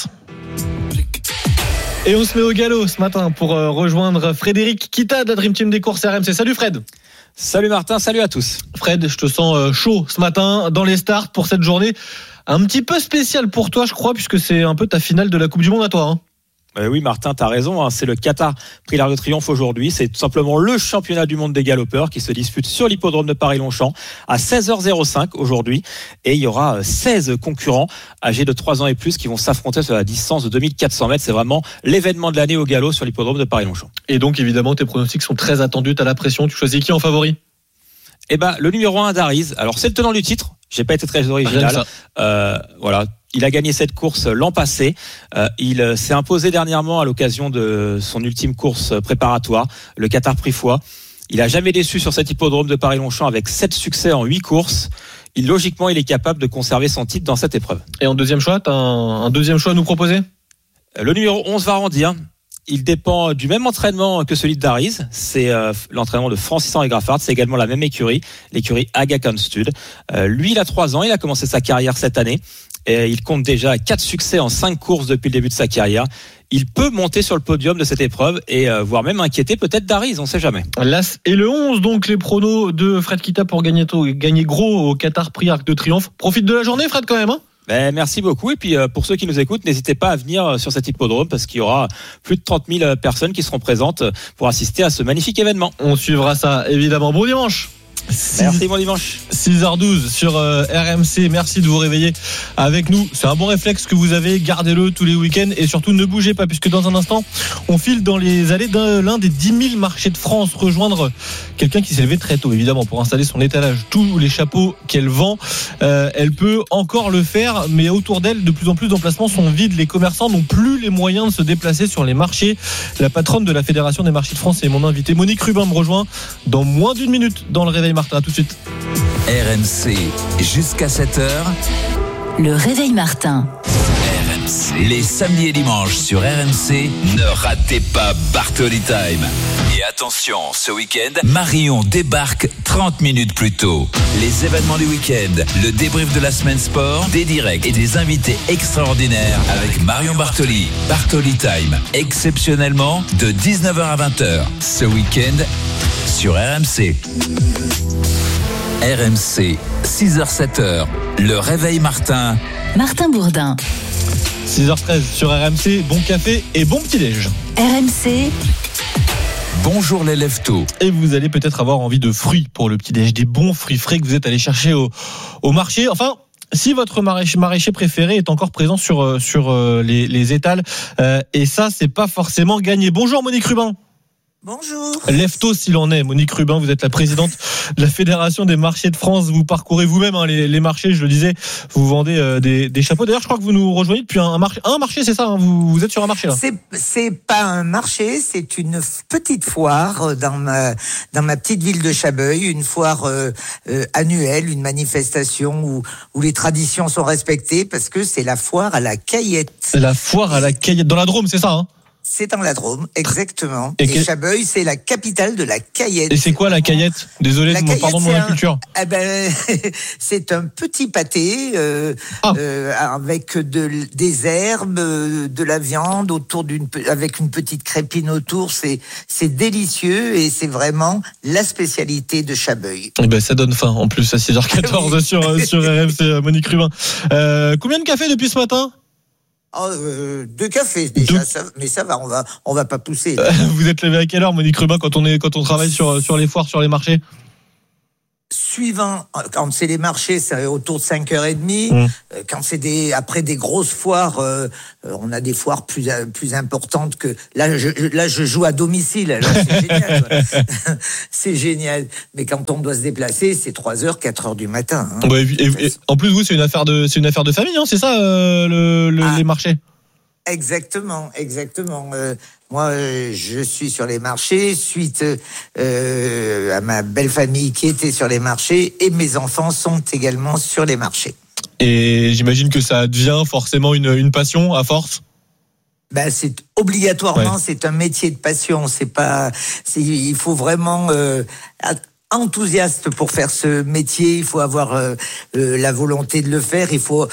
Et on se met au galop ce matin pour rejoindre Frédéric Kita de la Dream Team des courses R M C. Salut Fred. Salut Martin, salut à tous. Fred, je te sens chaud ce matin dans les starts pour cette journée un petit peu spéciale pour toi, je crois, puisque c'est un peu ta finale de la Coupe du Monde à toi, hein. Euh, oui Martin, t'as raison, hein, c'est le Qatar Prix l'Arc de Triomphe aujourd'hui, c'est tout simplement le championnat du monde des galopeurs qui se dispute sur l'hippodrome de Paris-Longchamp à seize heures cinq aujourd'hui, et il y aura seize concurrents âgés de trois ans et plus qui vont s'affronter sur la distance de deux mille quatre cents mètres. C'est vraiment l'événement de l'année au galop sur l'hippodrome de Paris-Longchamp. Et donc évidemment tes pronostics sont très attendus, t'as la pression, tu choisis qui en favori? Eh ben le numéro un d'Ariz, alors c'est le tenant du titre, j'ai pas été très original, euh, voilà. Il a gagné cette course l'an passé. Euh, il s'est imposé dernièrement à l'occasion de son ultime course préparatoire, le Qatar Prix Foix. Il a jamais déçu sur cet hippodrome de Paris-Longchamp avec sept succès en huit courses. Il, logiquement, il est capable de conserver son titre dans cette épreuve. Et en deuxième choix, t'as un, un deuxième choix à nous proposer? Le numéro onze va rendir. Il dépend du même entraînement que celui de Dariz. C'est euh, l'entraînement de Francis-Henri Graffard. C'est également la même écurie, l'écurie Aga Khan Stud. Euh, lui, il a trois ans. Il a commencé sa carrière cette année. Et il compte déjà quatre succès en cinq courses depuis le début de sa carrière. Il peut monter sur le podium de cette épreuve et euh, voire même inquiéter peut-être Dariz, on ne sait jamais. L'As et le onze, donc les pronos de Fred Kita pour gagner, gagner gros au Qatar Prix Arc de Triomphe. Profite de la journée Fred quand même, hein. Ben, merci beaucoup. Et puis euh, pour ceux qui nous écoutent, n'hésitez pas à venir sur cet hippodrome parce qu'il y aura plus de trente mille personnes qui seront présentes pour assister à ce magnifique événement. On suivra ça évidemment. Bon dimanche. Merci, bon dimanche. six heures douze sur euh, R M C. Merci de vous réveiller avec nous. C'est un bon réflexe que vous avez. Gardez-le tous les week-ends et surtout ne bougez pas puisque dans un instant, on file dans les allées d'un l'un des dix mille marchés de France. Rejoindre quelqu'un qui s'est levé très tôt, évidemment, pour installer son étalage. Tous les chapeaux qu'elle vend, euh, elle peut encore le faire, mais autour d'elle, de plus en plus d'emplacements sont vides. Les commerçants n'ont plus les moyens de se déplacer sur les marchés. La patronne de la Fédération des marchés de France est mon invitée. Monique Rubin me rejoint dans moins d'une minute dans le Réveil Martin. À tout de suite. R M C jusqu'à sept heures. Le Réveil Martin. R M C. Les samedis et dimanches sur R M C, ne ratez pas Bartoli Time. Et attention, ce week-end, Marion débarque trente minutes plus tôt. Les événements du week-end, le débrief de la semaine sport, des directs et des invités extraordinaires avec Marion Bartoli. Bartoli Time, exceptionnellement de dix-neuf heures à vingt heures. Ce week-end sur R M C. R M C, six heures sept heures, le Réveil Martin. Martin Bourdin. six heures treize sur R M C, bon café et bon petit-déj. R M C. Bonjour les lève-tôt. Et vous allez peut-être avoir envie de fruits pour le petit-déj, des bons fruits frais que vous êtes allés chercher au, au marché. Enfin, si votre maraîcher, maraîcher préféré est encore présent sur, sur les, les étals, euh, et ça, c'est pas forcément gagné. Bonjour Monique Rubin. Bonjour. Lève-tôt s'il en est. Monique Rubin, vous êtes la présidente de la Fédération des marchés de France. Vous parcourez vous-même hein, les, les marchés, je le disais. Vous vendez euh, des, des chapeaux. D'ailleurs, je crois que vous nous rejoignez depuis un, un marché. Un marché, c'est ça hein, vous, vous êtes sur un marché là. C'est, c'est pas un marché, c'est une petite foire dans ma dans ma petite ville de Chabeuil, une foire euh, euh, annuelle, une manifestation où où les traditions sont respectées parce que c'est la foire à la Caillette. C'est la foire à la Caillette dans la Drôme, c'est ça hein. C'est dans la Drôme, exactement. Et Et, que- Chabeuil, c'est la capitale de la Cayette. Et c'est quoi la Cayette? Désolé, La de mon- Cayette, pardon de c'est mon un- inculture. Eh ben, c'est un petit pâté euh, Ah. euh, avec de, des herbes, euh, de la viande autour d'une, pe- avec une petite crépine autour. C'est, c'est délicieux et c'est vraiment la spécialité de Chabeuil. Eh ben, ça donne faim, en plus, à six heures quatorze sur, euh, sur R M C, euh, Monique Rubin. Euh, combien de café depuis ce matin? Oh, euh, deux cafés déjà, ça, mais ça va, on va, on va pas pousser. Vous êtes levé à quelle heure, Monique Rubin, quand on est, quand on travaille sur, sur les foires, sur les marchés? Suivant, quand c'est les marchés, c'est autour de cinq heures trente. Mmh. Euh, Quand c'est des, après des grosses foires, euh, euh, on a des foires plus, euh, plus importantes que, là, je, je- là, je joue à domicile. Là, c'est génial. quoi. C'est génial. Mais quand on doit se déplacer, c'est trois heures, quatre heures du matin. hein. Ouais, et- et- et en plus, vous, c'est une affaire de, c'est une affaire de famille, hein, c'est ça, euh, le, le- les marchés? Exactement, exactement. Euh, moi, euh, je suis sur les marchés suite euh, à ma belle famille qui était sur les marchés et mes enfants sont également sur les marchés. Et j'imagine que ça devient forcément une, une passion à force. Ben, c'est obligatoirement, Ouais. c'est un métier de passion. C'est pas, c'est, il faut vraiment euh, être enthousiaste pour faire ce métier. Il faut avoir euh, euh, la volonté de le faire. Il faut.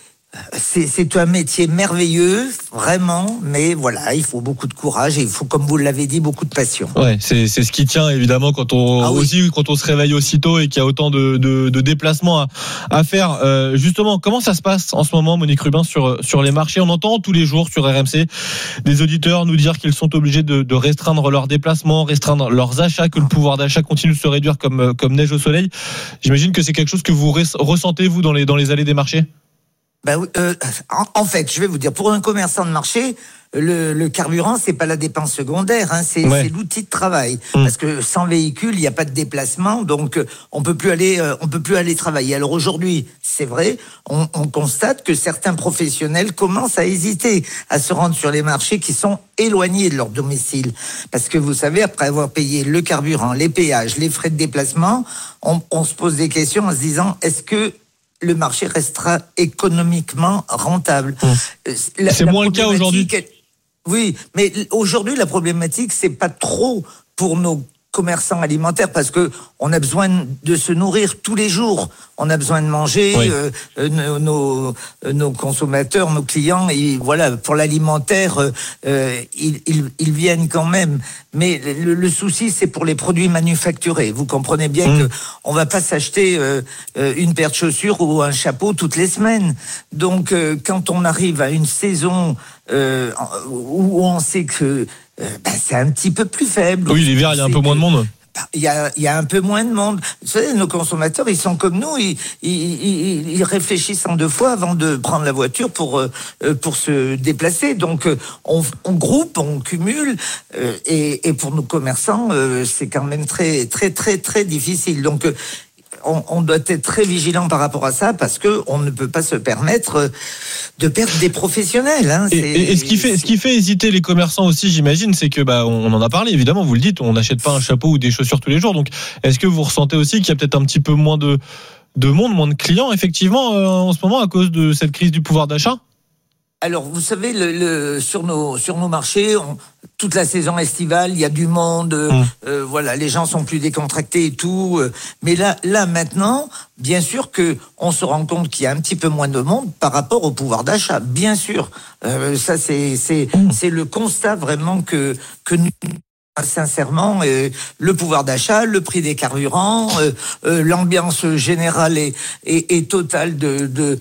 C'est, c'est un métier merveilleux, vraiment, mais voilà, il faut beaucoup de courage et il faut, comme vous l'avez dit, beaucoup de passion. Ouais, c'est, c'est ce qui tient évidemment quand on Ah oui. aussi quand on se réveille aussitôt et qu'il y a autant de, de, de déplacements à, à faire. Euh, justement, comment ça se passe en ce moment, Monique Rubin, sur sur les marchés? On entend tous les jours sur R M C des auditeurs nous dire qu'ils sont obligés de, de restreindre leurs déplacements, restreindre leurs achats, que le pouvoir d'achat continue de se réduire comme comme neige au soleil. J'imagine que c'est quelque chose que vous res- ressentez vous dans les dans les allées des marchés. Ben, oui, euh, en, en fait, je vais vous dire, pour un commerçant de marché, le, le carburant, c'est pas la dépense secondaire, hein, c'est, Ouais. c'est l'outil de travail. Mmh. Parce que sans véhicule, il n'y a pas de déplacement, donc euh, on peut plus aller, euh, on peut plus aller travailler. Alors aujourd'hui, c'est vrai, on, on constate que certains professionnels commencent à hésiter à se rendre sur les marchés qui sont éloignés de leur domicile. Parce que vous savez, après avoir payé le carburant, les péages, les frais de déplacement, on, on se pose des questions en se disant, est-ce que le marché restera économiquement rentable. Mmh. La- C'est la moins le cas aujourd'hui. problématique, Oui, mais aujourd'hui, la problématique, c'est pas trop pour nos commerçants alimentaires parce que on a besoin de se nourrir tous les jours. On a besoin de manger. Oui. euh, euh, nos, nos, euh, nos consommateurs, nos clients, et voilà, pour l'alimentaire, euh, euh, ils, ils, ils viennent quand même. Mais le, le souci, c'est pour les produits manufacturés. Vous comprenez bien Mmh. que on va pas s'acheter euh, euh, une paire de chaussures ou un chapeau toutes les semaines. Donc, euh, quand on arrive à une saison euh, où on sait que euh, ben, c'est un petit peu plus faible. Oui, l'hiver, il y a un peu moins de monde. Il y a, il y a un peu moins de monde. Vous savez, nos consommateurs, ils sont comme nous, ils, ils, ils, ils réfléchissent en deux fois avant de prendre la voiture pour, euh, pour se déplacer. Donc, euh, on, on groupe, on cumule, euh, et, et pour nos commerçants, euh, c'est quand même très, très, très, très difficile. Donc, euh, on, on doit être très vigilant par rapport à ça parce que on ne peut pas se permettre de perdre des professionnels. Hein. Et, C'est- et- et ce qui fait, ce qui fait hésiter les commerçants aussi, j'imagine, c'est que bah on en a parlé évidemment. Vous le dites, on n'achète pas un chapeau ou des chaussures tous les jours. Donc, est-ce que vous ressentez aussi qu'il y a peut-être un petit peu moins de de monde, moins de clients, effectivement, euh, en ce moment à cause de cette crise du pouvoir d'achat? Alors, vous savez, le, le, sur nos sur nos marchés, on, toute la saison estivale, il y a du monde. euh, Mmh. euh, voilà, les gens sont plus décontractés et tout. euh, mais là, là maintenant, bien sûr que on se rend compte qu'il y a un petit peu moins de monde par rapport au pouvoir d'achat. Bien sûr, euh, ça c'est c'est c'est le constat vraiment que que nous. Sincèrement, euh, le pouvoir d'achat, le prix des carburants, euh, euh, l'ambiance générale est, est, est totale de, de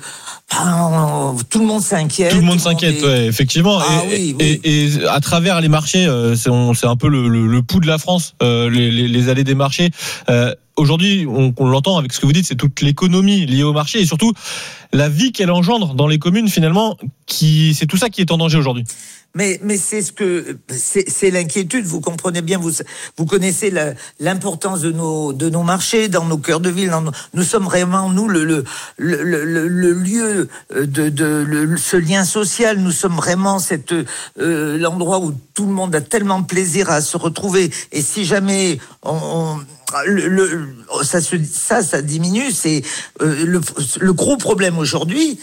ben, tout le monde s'inquiète. Tout le monde s'inquiète, est- ouais, effectivement. Ah et, oui, oui. et, et à travers les marchés, euh, c'est, on- c'est un peu le, le, le pouls de la France, euh, les, les, les allées des marchés. Euh, aujourd'hui, on, on l'entend avec ce que vous dites, c'est toute l'économie liée au marché et surtout la vie qu'elle engendre dans les communes finalement. Qui, c'est tout ça qui est en danger aujourd'hui. Mais, mais c'est ce que c'est, c'est l'inquiétude. Vous comprenez bien. Vous, vous connaissez la, l'importance de nos de nos marchés dans nos cœurs de ville. Dans nos- nous sommes vraiment nous le le le, le, le lieu de de le, ce lien social. Nous sommes vraiment cette euh, l'endroit où tout le monde a tellement de plaisir à se retrouver. Et si jamais on, on le, le- ça se ça ça diminue, c'est euh, le le gros problème aujourd'hui.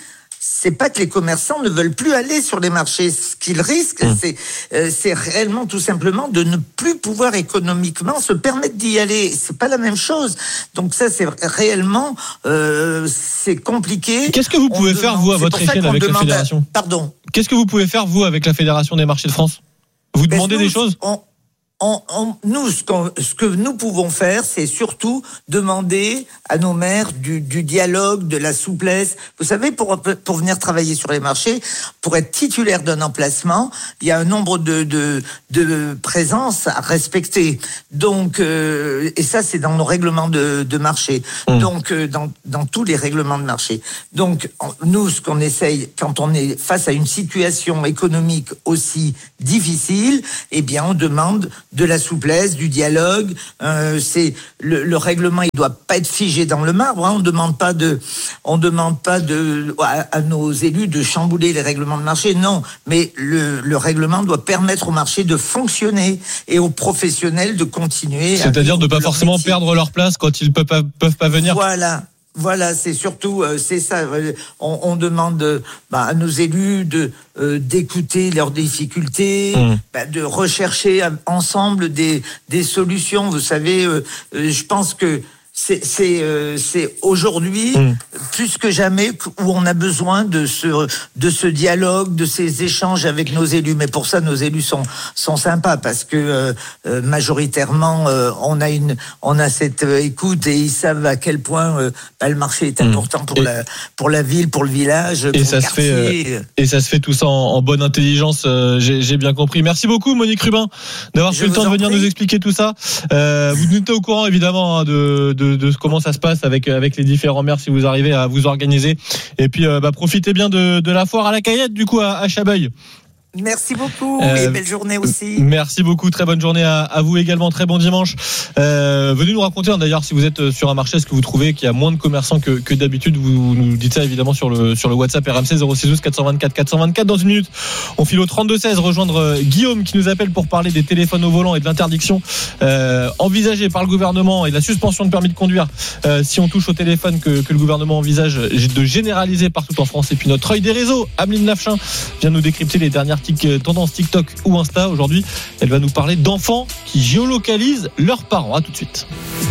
c'est pas que les commerçants ne veulent plus aller sur les marchés. Ce qu'ils risquent, mmh. c'est, euh, c'est réellement tout simplement de ne plus pouvoir économiquement se permettre d'y aller. C'est pas la même chose. Donc ça, c'est réellement, euh, c'est compliqué. Qu'est-ce que vous pouvez on faire, demande, vous, à votre échelle, avec la fédération à... Pardon. Qu'est-ce que vous pouvez faire, vous, avec la Fédération des marchés de France? Vous ben demandez nous, des choses on... On, on, nous, ce, qu'on, ce que nous pouvons faire, c'est surtout demander à nos maires du, du dialogue, de la souplesse. Vous savez, pour, pour venir travailler sur les marchés, pour être titulaire d'un emplacement, il y a un nombre de, de, de présences à respecter. Donc, euh, et ça, c'est dans nos règlements de, de marché. Mmh. Donc, euh, dans, dans tous les règlements de marché. Donc, nous, ce qu'on essaye, quand on est face à une situation économique aussi difficile, eh bien, on demande de la souplesse, du dialogue. Euh, c'est le, le règlement, il doit pas être figé dans le marbre. Hein. On demande pas de, on demande pas de à, à nos élus de chambouler les règlements de marché. Non, mais le, le règlement doit permettre au marché de fonctionner et aux professionnels de continuer. C'est-à-dire de pas forcément métier. Perdre leur place quand ils peuvent pas, peuvent pas venir. Voilà. Voilà, c'est surtout, euh, c'est ça. On, on demande euh, bah, à nos élus de euh, d'écouter leurs difficultés, mmh. bah, de rechercher ensemble des des solutions. Vous savez, euh, euh, je pense que c'est c'est euh, c'est aujourd'hui mmh. plus que jamais où on a besoin de ce de ce dialogue, de ces échanges avec nos élus. Mais pour ça, nos élus sont sont sympas parce que euh, euh, majoritairement euh, on a une on a cette euh, écoute et ils savent à quel point euh, bah, le marché est important mmh. pour et la pour la ville, pour le village, et pour ça le quartier. Se fait, euh, et ça se fait tout ça en, en bonne intelligence. Euh, j'ai, j'ai bien compris. Merci beaucoup, Monique Rubin, d'avoir pris le temps de venir prie. nous expliquer tout ça. Euh, vous nous êtes au courant évidemment hein, de, de De, de comment ça se passe avec avec les différents maires si vous arrivez à vous organiser et puis euh, bah, profitez bien de, de la foire à la Cayette du coup à, à Chabeuil. Merci beaucoup euh, et belle journée aussi. Merci beaucoup, très bonne journée à, à vous également, très bon dimanche. Euh, venez nous raconter hein, d'ailleurs si vous êtes sur un marché, est-ce que vous trouvez qu'il y a moins de commerçants que, que d'habitude? Vous nous dites ça évidemment sur le sur le WhatsApp R M C zéro six douze quatre cent vingt-quatre quatre cent vingt-quatre. Dans une minute, on file au trente-deux seize rejoindre Guillaume qui nous appelle pour parler des téléphones au volant et de l'interdiction euh, envisagée par le gouvernement et de la suspension de permis de conduire euh, si on touche au téléphone que, que le gouvernement envisage de généraliser partout en France. Et puis notre œil des réseaux, Ameline Lafchin vient nous décrypter les dernières tendance TikTok ou Insta. Aujourd'hui, elle va nous parler d'enfants qui géolocalisent leurs parents. À tout de suite.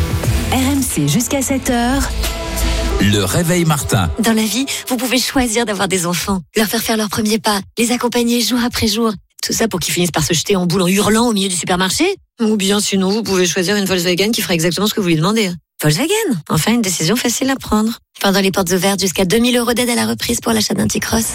R M C jusqu'à sept heures. Le réveil Martin. Dans la vie, vous pouvez choisir d'avoir des enfants, leur faire faire leurs premiers pas, les accompagner jour après jour. Tout ça pour qu'ils finissent par se jeter en boule en hurlant au milieu du supermarché. Ou bien sinon, vous pouvez choisir une Volkswagen qui fera exactement ce que vous lui demandez. Volkswagen, enfin une décision facile à prendre. Pendant les portes ouvertes, jusqu'à deux mille euros d'aide à la reprise pour l'achat d'un T-Cross.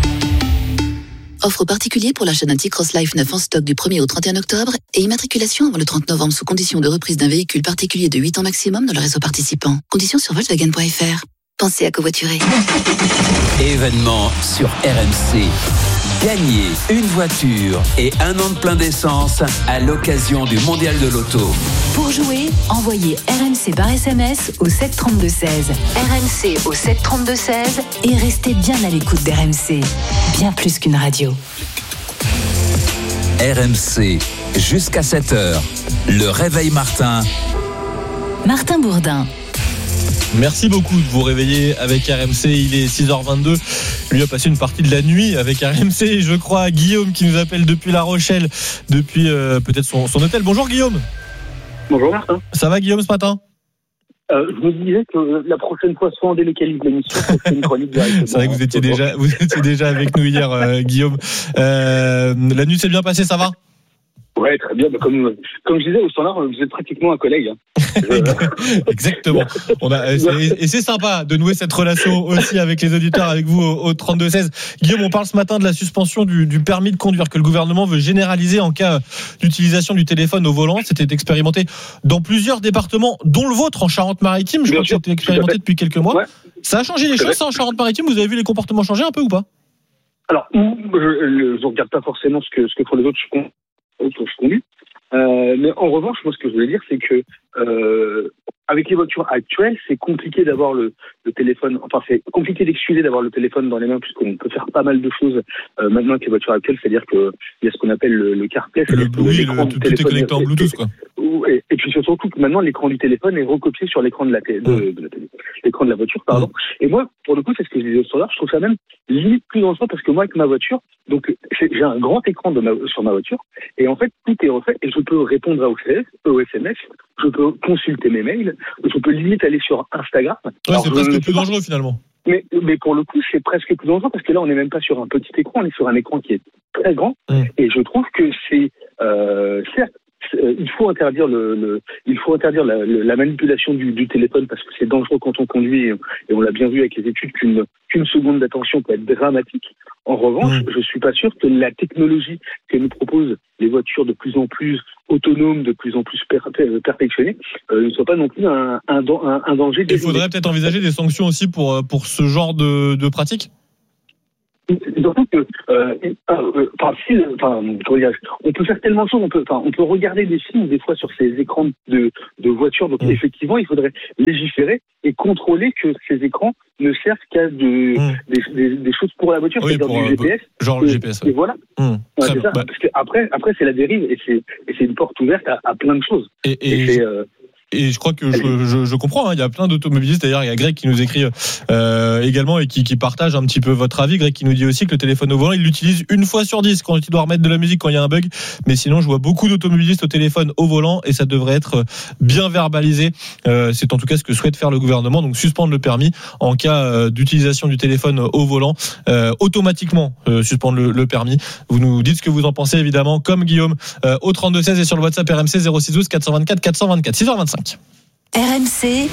Offre particulier pour l'achat d'un T-Cross Life neuf en stock du premier au trente et un octobre et immatriculation avant le trente novembre sous condition de reprise d'un véhicule particulier de huit ans maximum dans le réseau participant. Conditions sur Volkswagen point F R. Pensez à covoiturer. Événement sur R M C. Gagnez une voiture et un an de plein d'essence à l'occasion du Mondial de l'Auto. Pour jouer, envoyez R M C par S M S au sept trente-deux seize. R M C au sept trente-deux seize et restez bien à l'écoute d'R M C. Bien plus qu'une radio. R M C, jusqu'à sept heures. Le réveil Martin. Martin Bourdin. Merci beaucoup de vous réveiller avec R M C. Il est six heures vingt-deux. Lui a passé une partie de la nuit avec R M C. Je crois Guillaume qui nous appelle depuis La Rochelle, depuis euh, peut-être son, son hôtel. Bonjour Guillaume. Bonjour Martin. Ça va Guillaume ce matin? Euh, je me disais que la prochaine fois, soit on délocalise l'émission, soit c'est une chronique directement. C'est vrai que vous étiez déjà, vous étiez déjà avec nous hier, euh, Guillaume. Euh, la nuit s'est bien passée, ça va? Ouais, très bien. Comme, comme je disais au standard, vous êtes pratiquement un collègue. Hein. Exactement. On a, et, et c'est sympa de nouer cette relation aussi avec les auditeurs, avec vous au, au trente-deux seize. Guillaume, on parle ce matin de la suspension du, du permis de conduire que le gouvernement veut généraliser en cas d'utilisation du téléphone au volant. C'était expérimenté dans plusieurs départements, dont le vôtre en Charente-Maritime. Je bien crois sûr, que c'était expérimenté depuis quelques mois. Ouais. Ça a changé les choses, ça, en Charente-Maritime? Vous avez vu les comportements changer un peu ou pas? Alors, je ne regarde pas forcément ce que, ce que font les autres. Je je conduis. Euh, mais en revanche, moi, ce que je voulais dire, c'est que euh, avec les voitures actuelles, c'est compliqué d'avoir le, le téléphone. Enfin, c'est compliqué d'excuser d'avoir le téléphone dans les mains, puisqu'on peut faire pas mal de choses euh, maintenant avec les voitures actuelles. C'est-à-dire que il y a ce qu'on appelle le, le CarPlay, le, oui, le, tout, tout est connecté en Bluetooth, quoi. et, et puis surtout que maintenant l'écran du téléphone est recopié sur l'écran de la télé, de, de la télé, l'écran de la voiture, pardon. Et moi, pour le coup, c'est ce que je disais au standard, je trouve ça même limite plus dangereux parce que moi, avec ma voiture, donc j'ai un grand écran de ma, sur ma voiture, et en fait, tout est refait, et je peux répondre à O S M S, je peux consulter mes mails, je peux limite aller sur Instagram. Ouais, Alors, c'est presque plus dangereux finalement. Mais, mais pour le coup, c'est presque plus dangereux parce que là, on n'est même pas sur un petit écran, on est sur un écran qui est très grand. Mmh. Et je trouve que c'est, euh, certes, il faut interdire le, le il faut interdire la, la manipulation du, du téléphone parce que c'est dangereux quand on conduit et, et on l'a bien vu avec les études qu'une qu'une seconde d'attention peut être dramatique. En revanche, mmh. je suis pas sûr que la technologie que nous proposent les voitures de plus en plus autonomes, de plus en plus per, per, perfectionnées, euh, ne soit pas non plus un, un, un, un danger. Il faudrait peut-être envisager des sanctions aussi pour pour ce genre de, de pratique. Surtout que, euh, euh, enfin, si, enfin, on peut faire tellement de choses, on peut, enfin, on peut regarder des films des fois sur ces écrans de, de voitures. Donc, mmh. effectivement, il faudrait légiférer et contrôler que ces écrans ne servent qu'à de, mmh. des, des, des choses pour la voiture, oui, c'est-à-dire pour, du G P S. Genre et, le G P S. Et voilà. Mmh. Ouais, c'est ça. Bah. Parce que après, après, c'est la dérive et c'est, et c'est une porte ouverte à, à plein de choses. Et, et, et c'est, euh, Et je crois que je, je, je comprends, hein, il y a plein d'automobilistes, d'ailleurs il y a Greg qui nous écrit euh, également et qui, qui partage un petit peu votre avis. Greg qui nous dit aussi que le téléphone au volant, il l'utilise une fois sur dix quand il doit remettre de la musique, quand il y a un bug. Mais sinon je vois beaucoup d'automobilistes au téléphone au volant et ça devrait être bien verbalisé. Euh, c'est en tout cas ce que souhaite faire le gouvernement, donc suspendre le permis en cas euh, d'utilisation du téléphone au volant, euh, automatiquement euh, suspendre le, le permis. Vous nous dites ce que vous en pensez évidemment, comme Guillaume, euh, au trente-deux seize et sur le WhatsApp R M C zéro six douze quatre cent vingt-quatre quatre cent vingt-quatre, six heures vingt-cinq. R M C,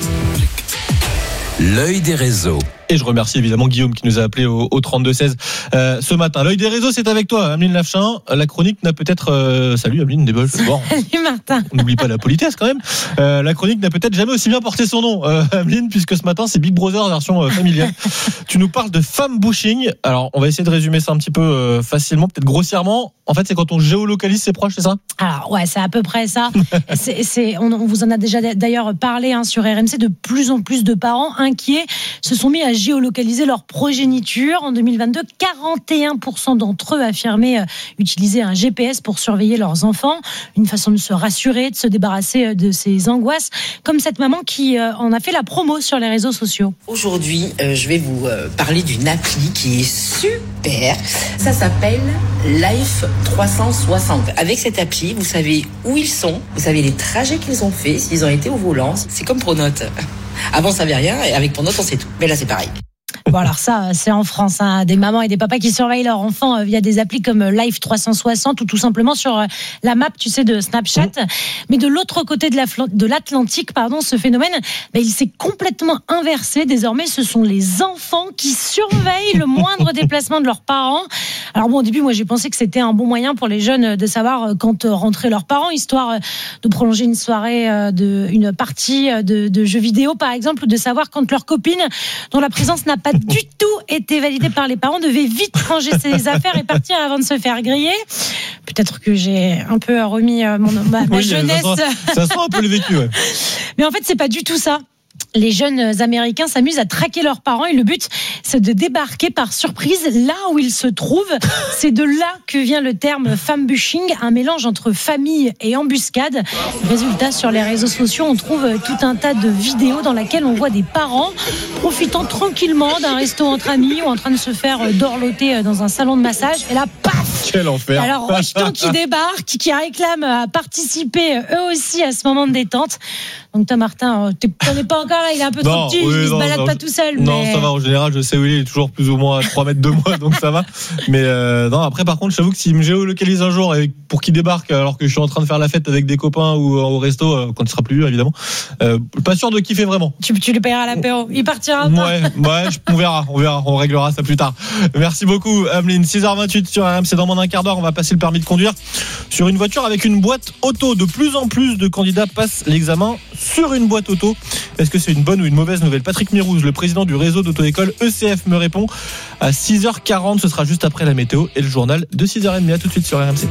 l'œil des réseaux. Et je remercie évidemment Guillaume qui nous a appelé au, au trente-deux seize euh, ce matin. L'œil des réseaux, c'est avec toi, Ameline Lafchin. La chronique n'a peut-être... Euh... Salut Ameline Desbols. Bon, salut Martin. On n'oublie pas la politesse quand même. Euh, la chronique n'a peut-être jamais aussi bien porté son nom, euh, Ameline, puisque ce matin, c'est Big Brother version euh, familiale. Tu nous parles de femme bushing. Alors, on va essayer de résumer ça un petit peu euh, facilement, peut-être grossièrement. En fait, c'est quand on géolocalise ses proches, c'est ça ? Alors, ouais, c'est à peu près ça. c'est, c'est, on, on vous en a déjà d'ailleurs parlé hein, sur R M C. De plus en plus de parents inquiets se sont mis à géolocaliser leur progéniture. En deux mille vingt-deux, quarante et un pour cent d'entre eux affirmaient euh, utiliser un G P S pour surveiller leurs enfants. Une façon de se rassurer, de se débarrasser de ces angoisses. Comme cette maman qui euh, en a fait la promo sur les réseaux sociaux. Aujourd'hui, euh, je vais vous euh, parler d'une appli qui est super. Ça s'appelle Life trois cent soixante. Avec cette appli, vous savez où ils sont, vous savez les trajets qu'ils ont fait, s'ils ont été au volant. C'est comme Pronote. Avant, on savait rien, et avec Pronote, on sait tout. Mais là, c'est pareil. Bon alors ça c'est en France hein, des mamans et des papas qui surveillent leurs enfants euh, via des applis comme Life trois cent soixante ou tout simplement sur euh, la map tu sais de Snapchat. Mmh. Mais de l'autre côté de, la, de l'Atlantique pardon ce phénomène bah, il s'est complètement inversé. Désormais ce sont les enfants qui surveillent le moindre déplacement de leurs parents. Alors bon au début moi j'ai pensé que c'était un bon moyen pour les jeunes de savoir quand rentraient leurs parents, histoire de prolonger une soirée de une partie de, de jeux vidéo par exemple, ou de savoir quand leur copine dont la présence n'a pas du tout été validé par les parents devait vite ranger ses affaires et partir avant de se faire griller. Peut-être que j'ai un peu remis mon, ma, ma oui, jeunesse. Ça sent, ça sent un peu le vécu, ouais. Mais en fait, c'est pas du tout ça. Les jeunes Américains s'amusent à traquer leurs parents et le but, c'est de débarquer par surprise là où ils se trouvent. C'est de là que vient le terme femme bushing, un mélange entre famille et embuscade. Résultat, sur les réseaux sociaux, on trouve tout un tas de vidéos dans lesquelles on voit des parents profitant tranquillement d'un resto entre amis ou en train de se faire dorloter dans un salon de massage. Et là, paf ! Quel enfer ! Alors, Rocheton qui débarque, qui réclame à participer eux aussi à ce moment de détente. Donc toi Martin, t'en es pas encore là, il est un peu non, trop petit, oui, il non, se balade non, pas tout seul. Non, mais... ça va, en général, je sais où il est, il est toujours plus ou moins à trois mètres de moi, donc ça va. Mais euh, non, après par contre, j'avoue que s'il me géolocalise un jour et pour qu'il débarque alors que je suis en train de faire la fête avec des copains ou au resto, euh, quand il sera plus vieux évidemment, euh, pas sûr de kiffer vraiment. Tu, tu lui payeras l'apéro, il partira pas. Ouais, ouais, on verra, on verra, on réglera ça plus tard. Merci beaucoup Ameline, six heures vingt-huit sur R M C, dans moins d'un quart d'heure, on va passer le permis de conduire sur une voiture avec une boîte auto. De plus en plus de candidats passent l'examen sur une boîte auto. Est-ce que c'est une bonne ou une mauvaise nouvelle ? Patrick Mirouz, le président du réseau d'auto-école E C F, me répond à six heures quarante. Ce sera juste après la météo et le journal de six heures trente. À tout de suite sur R M C.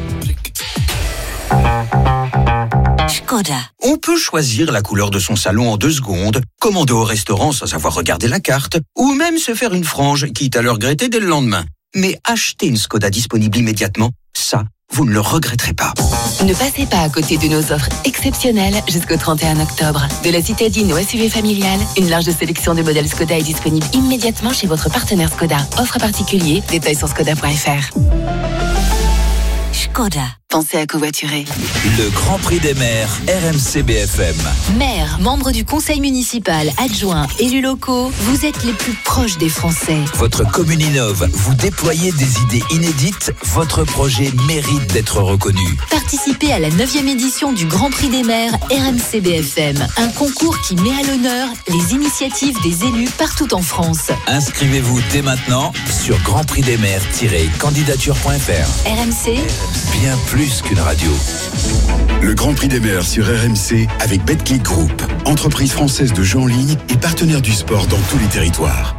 Skoda. On peut choisir la couleur de son salon en deux secondes, commander au restaurant sans avoir regardé la carte, ou même se faire une frange, quitte à le regretter dès le lendemain. Mais acheter une Skoda disponible immédiatement, ça, vous ne le regretterez pas. Ne passez pas à côté de nos offres exceptionnelles jusqu'au trente et un octobre. De la citadine au S U V familial, une large sélection de modèles Skoda est disponible immédiatement chez votre partenaire Skoda. Offre particulier, détails sur skoda point f r. Skoda. Pensez à covoiturer. Le Grand Prix des maires, R M C B F M. Maire, membre du conseil municipal, adjoint, élus locaux, vous êtes les plus proches des Français. Votre commune innove, vous déployez des idées inédites, votre projet mérite d'être reconnu. Participez à la neuvième édition du Grand Prix des maires R M C B F M, un concours qui met à l'honneur les initiatives des élus partout en France. Inscrivez-vous dès maintenant sur grand prix des maires tiret candidature point f r. R M C, bien plus qu'une radio. Le Grand Prix des maires sur R M C avec Betclic Group, entreprise française de jeux en ligne et partenaire du sport dans tous les territoires.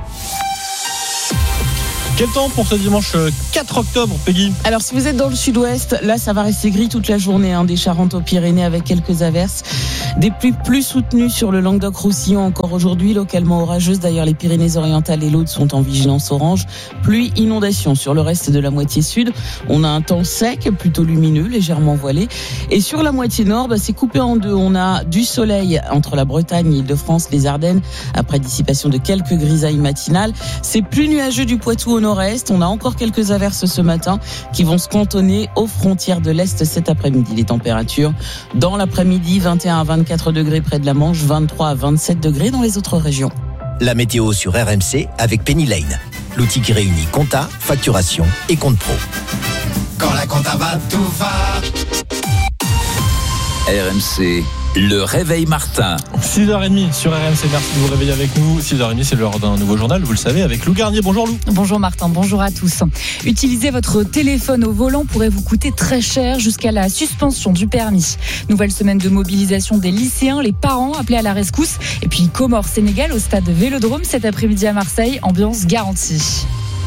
Quel temps pour ce dimanche quatre octobre, Peggy? Alors, si vous êtes dans le sud-ouest, là, ça va rester gris toute la journée, hein, des Charentes aux Pyrénées avec quelques averses. Des pluies plus soutenues sur le Languedoc-Roussillon encore aujourd'hui, localement orageuses. D'ailleurs, les Pyrénées-Orientales et l'Aude sont en vigilance orange. Pluie, inondation sur le reste de la moitié sud. On a un temps sec, plutôt lumineux, légèrement voilé. Et sur la moitié nord, bah, c'est coupé en deux. On a du soleil entre la Bretagne, l'Île-de-France, les Ardennes, après dissipation de quelques grisailles matinales. C'est plus nuageux du Poitou au nord-est. On a encore quelques averses ce matin qui vont se cantonner aux frontières de l'Est cet après-midi. Les températures dans l'après-midi, vingt et un à vingt-quatre degrés près de la Manche, vingt-trois à vingt-sept degrés dans les autres régions. La météo sur R M C avec Penny Lane, l'outil qui réunit compta, facturation et compte pro. Quand la compta va, tout va. R M C, le réveil Martin. six heures trente sur R M C, merci de vous réveiller avec nous. six heures trente, c'est l'heure d'un nouveau journal, vous le savez, avec Lou Garnier. Bonjour Lou. Bonjour Martin, bonjour à tous. Utiliser votre téléphone au volant pourrait vous coûter très cher jusqu'à la suspension du permis. Nouvelle semaine de mobilisation des lycéens, les parents appelés à la rescousse. Et puis Comores-Sénégal au stade Vélodrome cet après-midi à Marseille, ambiance garantie.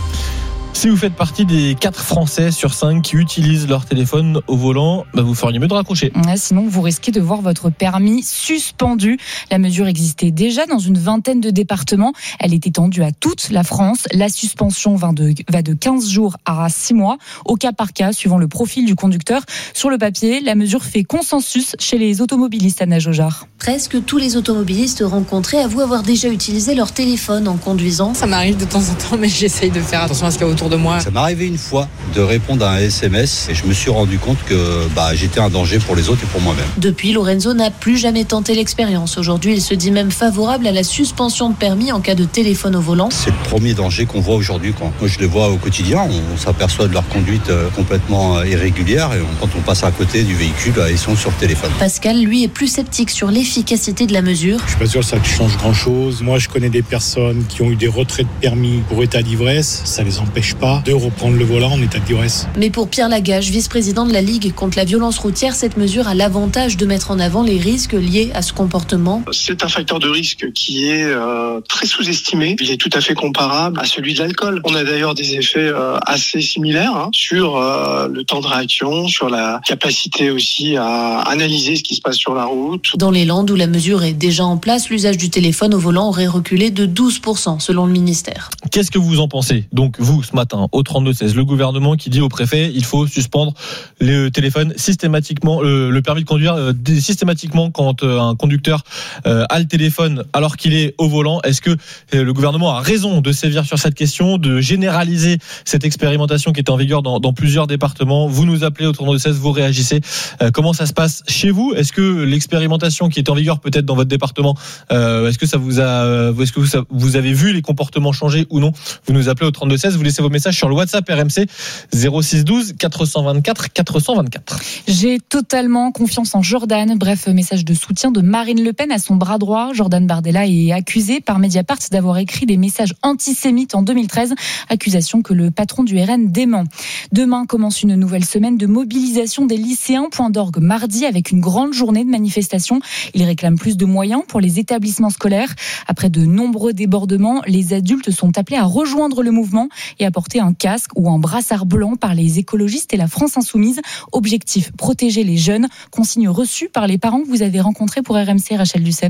Si vous faites partie des quatre Français sur cinq qui utilisent leur téléphone au volant, bah vous feriez mieux de raccrocher. Ouais, sinon, vous risquez de voir votre permis suspendu. La mesure existait déjà dans une vingtaine de départements. Elle est étendue à toute la France. La suspension va de, va de quinze jours à six mois, au cas par cas, suivant le profil du conducteur. Sur le papier, la mesure fait consensus chez les automobilistes, Anna Jojard. Presque tous les automobilistes rencontrés avouent avoir déjà utilisé leur téléphone en conduisant. Ça m'arrive de temps en temps, mais j'essaye de faire attention à ce qu'il y a autour de moi. Ça m'est arrivé une fois de répondre à un S M S et je me suis rendu compte que bah, j'étais un danger pour les autres et pour moi-même. Depuis, Lorenzo n'a plus jamais tenté l'expérience. Aujourd'hui, il se dit même favorable à la suspension de permis en cas de téléphone au volant. C'est le premier danger qu'on voit aujourd'hui. Quand moi, je les vois au quotidien, on s'aperçoit de leur conduite complètement irrégulière et quand on passe à côté du véhicule, ils sont sur le téléphone. Pascal, lui, est plus sceptique sur l'efficacité de la mesure. Je suis pas sûr que ça change grand-chose. Moi, je connais des personnes qui ont eu des retraits de permis pour état d'ivresse. Ça les empêche pas de reprendre le volant en état d'ivresse. Mais pour Pierre Lagage, vice-président de la Ligue contre la violence routière, cette mesure a l'avantage de mettre en avant les risques liés à ce comportement. C'est un facteur de risque qui est euh, très sous-estimé. Il est tout à fait comparable à celui de l'alcool. On a d'ailleurs des effets euh, assez similaires hein, sur euh, le temps de réaction, sur la capacité aussi à analyser ce qui se passe sur la route. Dans les Landes où la mesure est déjà en place, l'usage du téléphone au volant aurait reculé de douze pour cent selon le ministère. Qu'est-ce que vous en pensez? Donc vous, ce matin, au trente-deux seize, le gouvernement qui dit au préfet il faut suspendre le téléphone systématiquement, le, le permis de conduire euh, systématiquement quand euh, un conducteur euh, a le téléphone alors qu'il est au volant. Est-ce que euh, le gouvernement a raison de sévir sur cette question, de généraliser cette expérimentation qui est en vigueur dans, dans plusieurs départements? Vous nous appelez au trente-deux seize, vous réagissez. Euh, comment ça se passe chez vous? Est-ce que l'expérimentation qui est en vigueur peut-être dans votre département, euh, est-ce que ça vous a, est-ce que vous, ça, vous avez vu les comportements changer ou non? Vous nous appelez au trente-deux seize, vous laissez vos messages sur le WhatsApp R M C zéro six douze quatre cent vingt-quatre quatre cent vingt-quatre. J'ai totalement confiance en Jordan. Bref, message de soutien de Marine Le Pen à son bras droit. Jordan Bardella est accusé par Mediapart d'avoir écrit des messages antisémites en deux mille treize, accusation que le patron du R N dément. Demain commence une nouvelle semaine de mobilisation des lycéens. Point d'orgue mardi avec une grande journée de manifestation. Ils réclament plus de moyens pour les établissements scolaires. Après de nombreux débordements, les adultes sont appelés à rejoindre le mouvement et à porter un casque ou un brassard blanc par les écologistes et la France Insoumise. Objectif, protéger les jeunes. Consigne reçue par les parents que vous avez rencontrés pour R M C, Rachel Duceppe.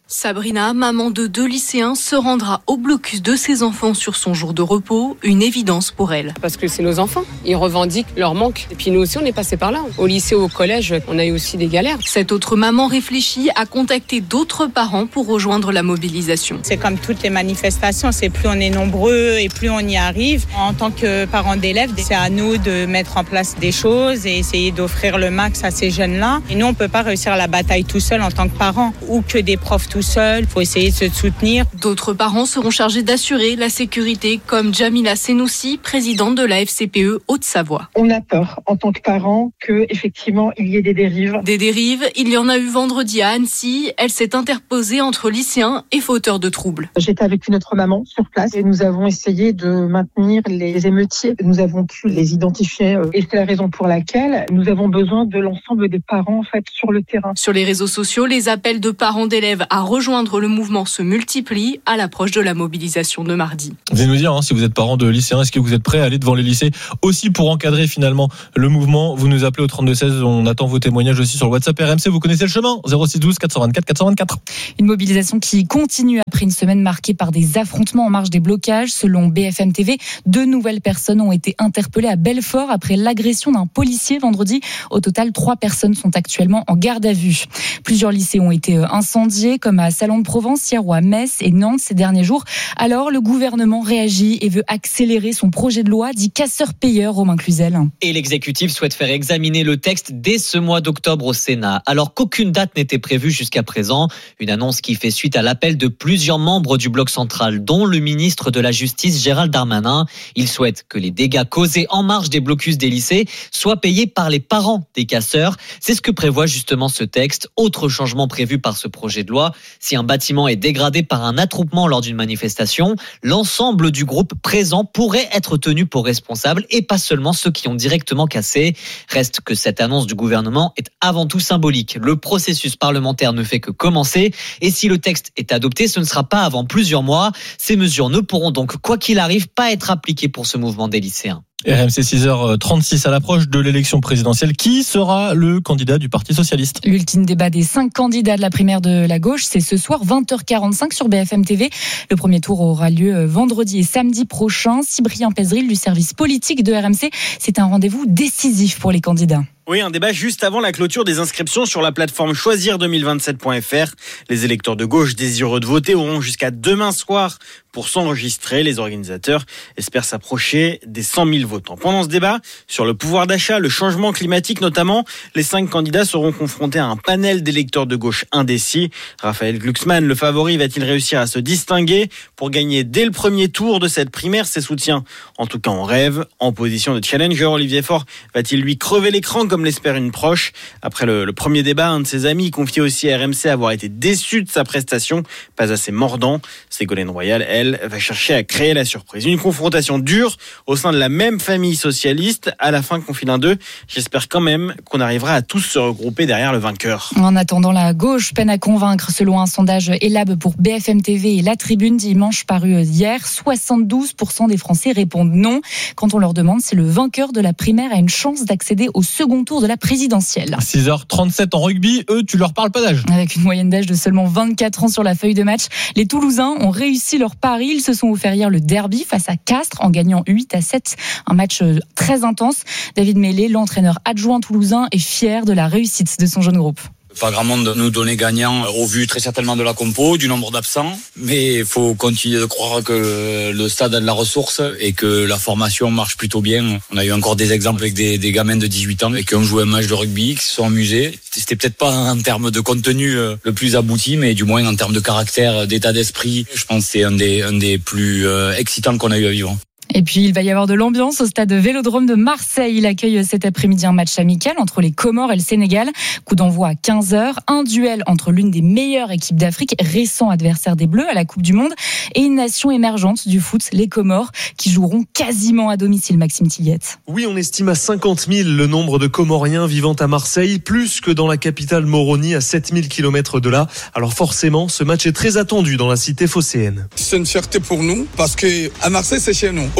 Sabrina, maman de deux lycéens, se rendra au blocus de ses enfants sur son jour de repos, une évidence pour elle. Parce que c'est nos enfants, ils revendiquent leur manque. Et puis nous aussi, on est passé par là. Au lycée, au collège, on a eu aussi des galères. Cette autre maman réfléchit à contacter d'autres parents pour rejoindre la mobilisation. C'est comme toutes les manifestations, c'est plus on est nombreux et plus on y arrive. En tant que parents d'élèves, c'est à nous de mettre en place des choses et essayer d'offrir le max à ces jeunes-là. Et nous, on ne peut pas réussir la bataille tout seul en tant que parents ou que des profs tout seul, il faut essayer de se soutenir. D'autres parents seront chargés d'assurer la sécurité, comme Jamila Senoussi, présidente de la F C P E Haute-Savoie. On a peur, en tant que parents, qu'effectivement, il y ait des dérives. Des dérives, il y en a eu vendredi à Annecy. Elle s'est interposée entre lycéens et fauteurs de troubles. J'étais avec une autre maman sur place et nous avons essayé de maintenir les émeutiers. Nous avons pu les identifier et c'est la raison pour laquelle nous avons besoin de l'ensemble des parents en fait, sur le terrain. Sur les réseaux sociaux, les appels de parents d'élèves à rejoindre le mouvement se multiplient à l'approche de la mobilisation de mardi. Vous allez nous dire, hein, si vous êtes parent de lycéens, est-ce que vous êtes prêt à aller devant les lycées aussi pour encadrer finalement le mouvement? Vous nous appelez au trente-deux seize, on attend vos témoignages aussi sur le WhatsApp R M C, vous connaissez le chemin, zéro six douze quatre cent vingt-quatre quatre cent vingt-quatre. Une mobilisation qui continue après une semaine marquée par des affrontements en marge des blocages. Selon B F M T V, deux nouvelles personnes ont été interpellées à Belfort après l'agression d'un policier vendredi. Au total, trois personnes sont actuellement en garde à vue. Plusieurs lycées ont été incendiés, comme à Salon de Provence hier ou à Metz et Nantes ces derniers jours. Alors, le gouvernement réagit et veut accélérer son projet de loi dit casseur-payeur, Romain Cluzel. Et l'exécutif souhaite faire examiner le texte dès ce mois d'octobre au Sénat, alors qu'aucune date n'était prévue jusqu'à présent. Une annonce qui fait suite à l'appel de plusieurs membres du bloc central, dont le ministre de la Justice Gérald Darmanin. Il souhaite que les dégâts causés en marge des blocus des lycées soient payés par les parents des casseurs. C'est ce que prévoit justement ce texte. Autre changement prévu par ce projet de loi, si un bâtiment est dégradé par un attroupement lors d'une manifestation, l'ensemble du groupe présent pourrait être tenu pour responsable et pas seulement ceux qui ont directement cassé. Reste que cette annonce du gouvernement est avant tout symbolique. Le processus parlementaire ne fait que commencer et si le texte est adopté, ce ne sera pas avant plusieurs mois. Ces mesures ne pourront donc, quoi qu'il arrive, pas être appliquées pour ce mouvement des lycéens. R M C six heures trente-six à l'approche de l'élection présidentielle. Qui sera le candidat du Parti Socialiste? L'ultime débat des cinq candidats de la primaire de la gauche, c'est ce soir vingt heures quarante-cinq sur B F M T V. Le premier tour aura lieu vendredi et samedi prochain. Cyprien Pézeril du service politique de R M C, c'est un rendez-vous décisif pour les candidats. Oui, un débat juste avant la clôture des inscriptions sur la plateforme choisir deux mille vingt-sept point f r. Les électeurs de gauche désireux de voter auront jusqu'à demain soir pour s'enregistrer. Les organisateurs espèrent s'approcher des cent mille votants. Pendant ce débat, sur le pouvoir d'achat, le changement climatique notamment, les cinq candidats seront confrontés à un panel d'électeurs de gauche indécis. Raphaël Glucksmann, le favori, va-t-il réussir à se distinguer pour gagner dès le premier tour de cette primaire ses soutiens? En tout cas, on rêve. En position de challenger, Olivier Faure va-t-il lui crever l'écran comme l'espère une proche? Après le, le premier débat, un de ses amis confiait aussi à R M C avoir été déçu de sa prestation, pas assez mordant. Ségolène Royal, elle, va chercher à créer la surprise. Une confrontation dure au sein de la même famille socialiste. À la fin, confie l'un d'eux, j'espère quand même qu'on arrivera à tous se regrouper derrière le vainqueur. En attendant, la gauche peine à convaincre selon un sondage Elab pour B F M T V et La Tribune dimanche paru hier. soixante-douze pour cent des Français répondent non quand on leur demande si le vainqueur de la primaire a une chance d'accéder au second tour de la présidentielle. six heures trente-sept en rugby, eux, tu leur parles pas d'âge. Avec une moyenne d'âge de seulement vingt-quatre ans sur la feuille de match, les Toulousains ont réussi leur pari. Ils se sont offert hier le derby face à Castres en gagnant huit à sept. Un match très intense. David Mellé, l'entraîneur adjoint toulousain, est fier de la réussite de son jeune groupe. Pas grand monde nous donner gagnant au vu très certainement de la compo, du nombre d'absents, mais il faut continuer de croire que le stade a de la ressource et que la formation marche plutôt bien. On a eu encore des exemples avec des, des gamins de dix-huit ans et qui ont joué un match de rugby, qui se sont amusés. C'était peut-être pas en termes de contenu le plus abouti, mais du moins en termes de caractère, d'état d'esprit, je pense que c'est un des, un des plus excitants qu'on a eu à vivre. Et puis, il va y avoir de l'ambiance au stade Vélodrome de Marseille. Il accueille cet après-midi un match amical entre les Comores et le Sénégal. Coup d'envoi à quinze heures. Un duel entre l'une des meilleures équipes d'Afrique, récent adversaire des Bleus à la Coupe du Monde, et une nation émergente du foot, les Comores, qui joueront quasiment à domicile, Maxime Tilliette. Oui, on estime à cinquante mille le nombre de Comoriens vivant à Marseille, plus que dans la capitale Moroni, à sept mille kilomètres de là. Alors forcément, ce match est très attendu dans la cité phocéenne. C'est une fierté pour nous, parce que à Marseille, c'est chez nous.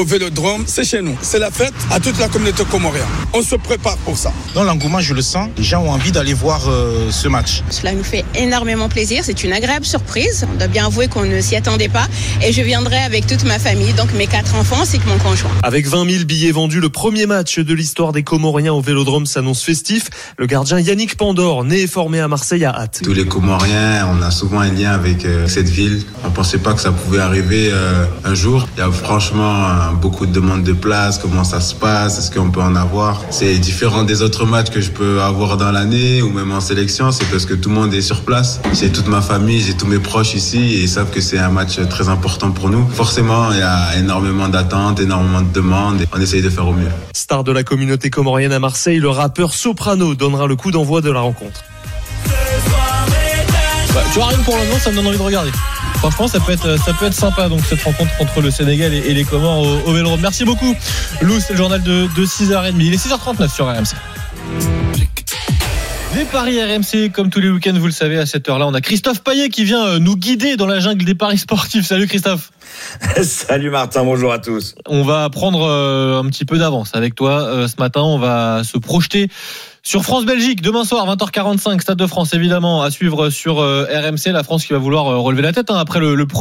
au Vélodrome, c'est chez nous. C'est la fête à toute la communauté comorienne. On se prépare pour ça. Dans l'engouement, je le sens. Les gens ont envie d'aller voir euh, ce match. Cela nous fait énormément plaisir. C'est une agréable surprise. On doit bien avouer qu'on ne s'y attendait pas. Et je viendrai avec toute ma famille, donc mes quatre enfants ainsi que mon conjoint. Avec vingt mille billets vendus, le premier match de l'histoire des Comoriens au Vélodrome s'annonce festif. Le gardien Yannick Pandore, né et formé à Marseille, a hâte. Tous les Comoriens, on a souvent un lien avec euh, cette ville. On ne pensait pas que ça pouvait arriver euh, un jour. Il y a franchement euh, beaucoup de demandes de places. Comment ça se passe? Est-ce qu'on peut en avoir? C'est différent des autres matchs que je peux avoir dans l'année ou même en sélection. C'est parce que tout le monde est sur place. J'ai toute ma famille, j'ai tous mes proches ici et ils savent que c'est un match très important pour nous. Forcément, il y a énormément d'attentes, énormément de demandes et on essaye de faire au mieux. Star de la communauté comorienne à Marseille, le rappeur Soprano donnera le coup d'envoi de la rencontre. Bah, tu vois, rien que pour le moment, ça me donne envie de regarder. Franchement, ça peut être, ça peut être sympa, donc, cette rencontre entre le Sénégal et, et les Comores au, au Vélodrome. Merci beaucoup, Lou. C'est le journal de, de six heures trente. Il est six heures trente-neuf sur R M C. Les paris R M C, comme tous les week-ends, vous le savez, à cette heure-là, on a Christophe Payet qui vient nous guider dans la jungle des paris sportifs. Salut Christophe. Salut Martin, bonjour à tous. On va prendre euh, un petit peu d'avance avec toi euh, ce matin. On va se projeter sur France-Belgique, demain soir, vingt heures quarante-cinq, Stade de France, évidemment, à suivre sur euh, R M C. La France qui va vouloir euh, relever la tête hein, après le, le premier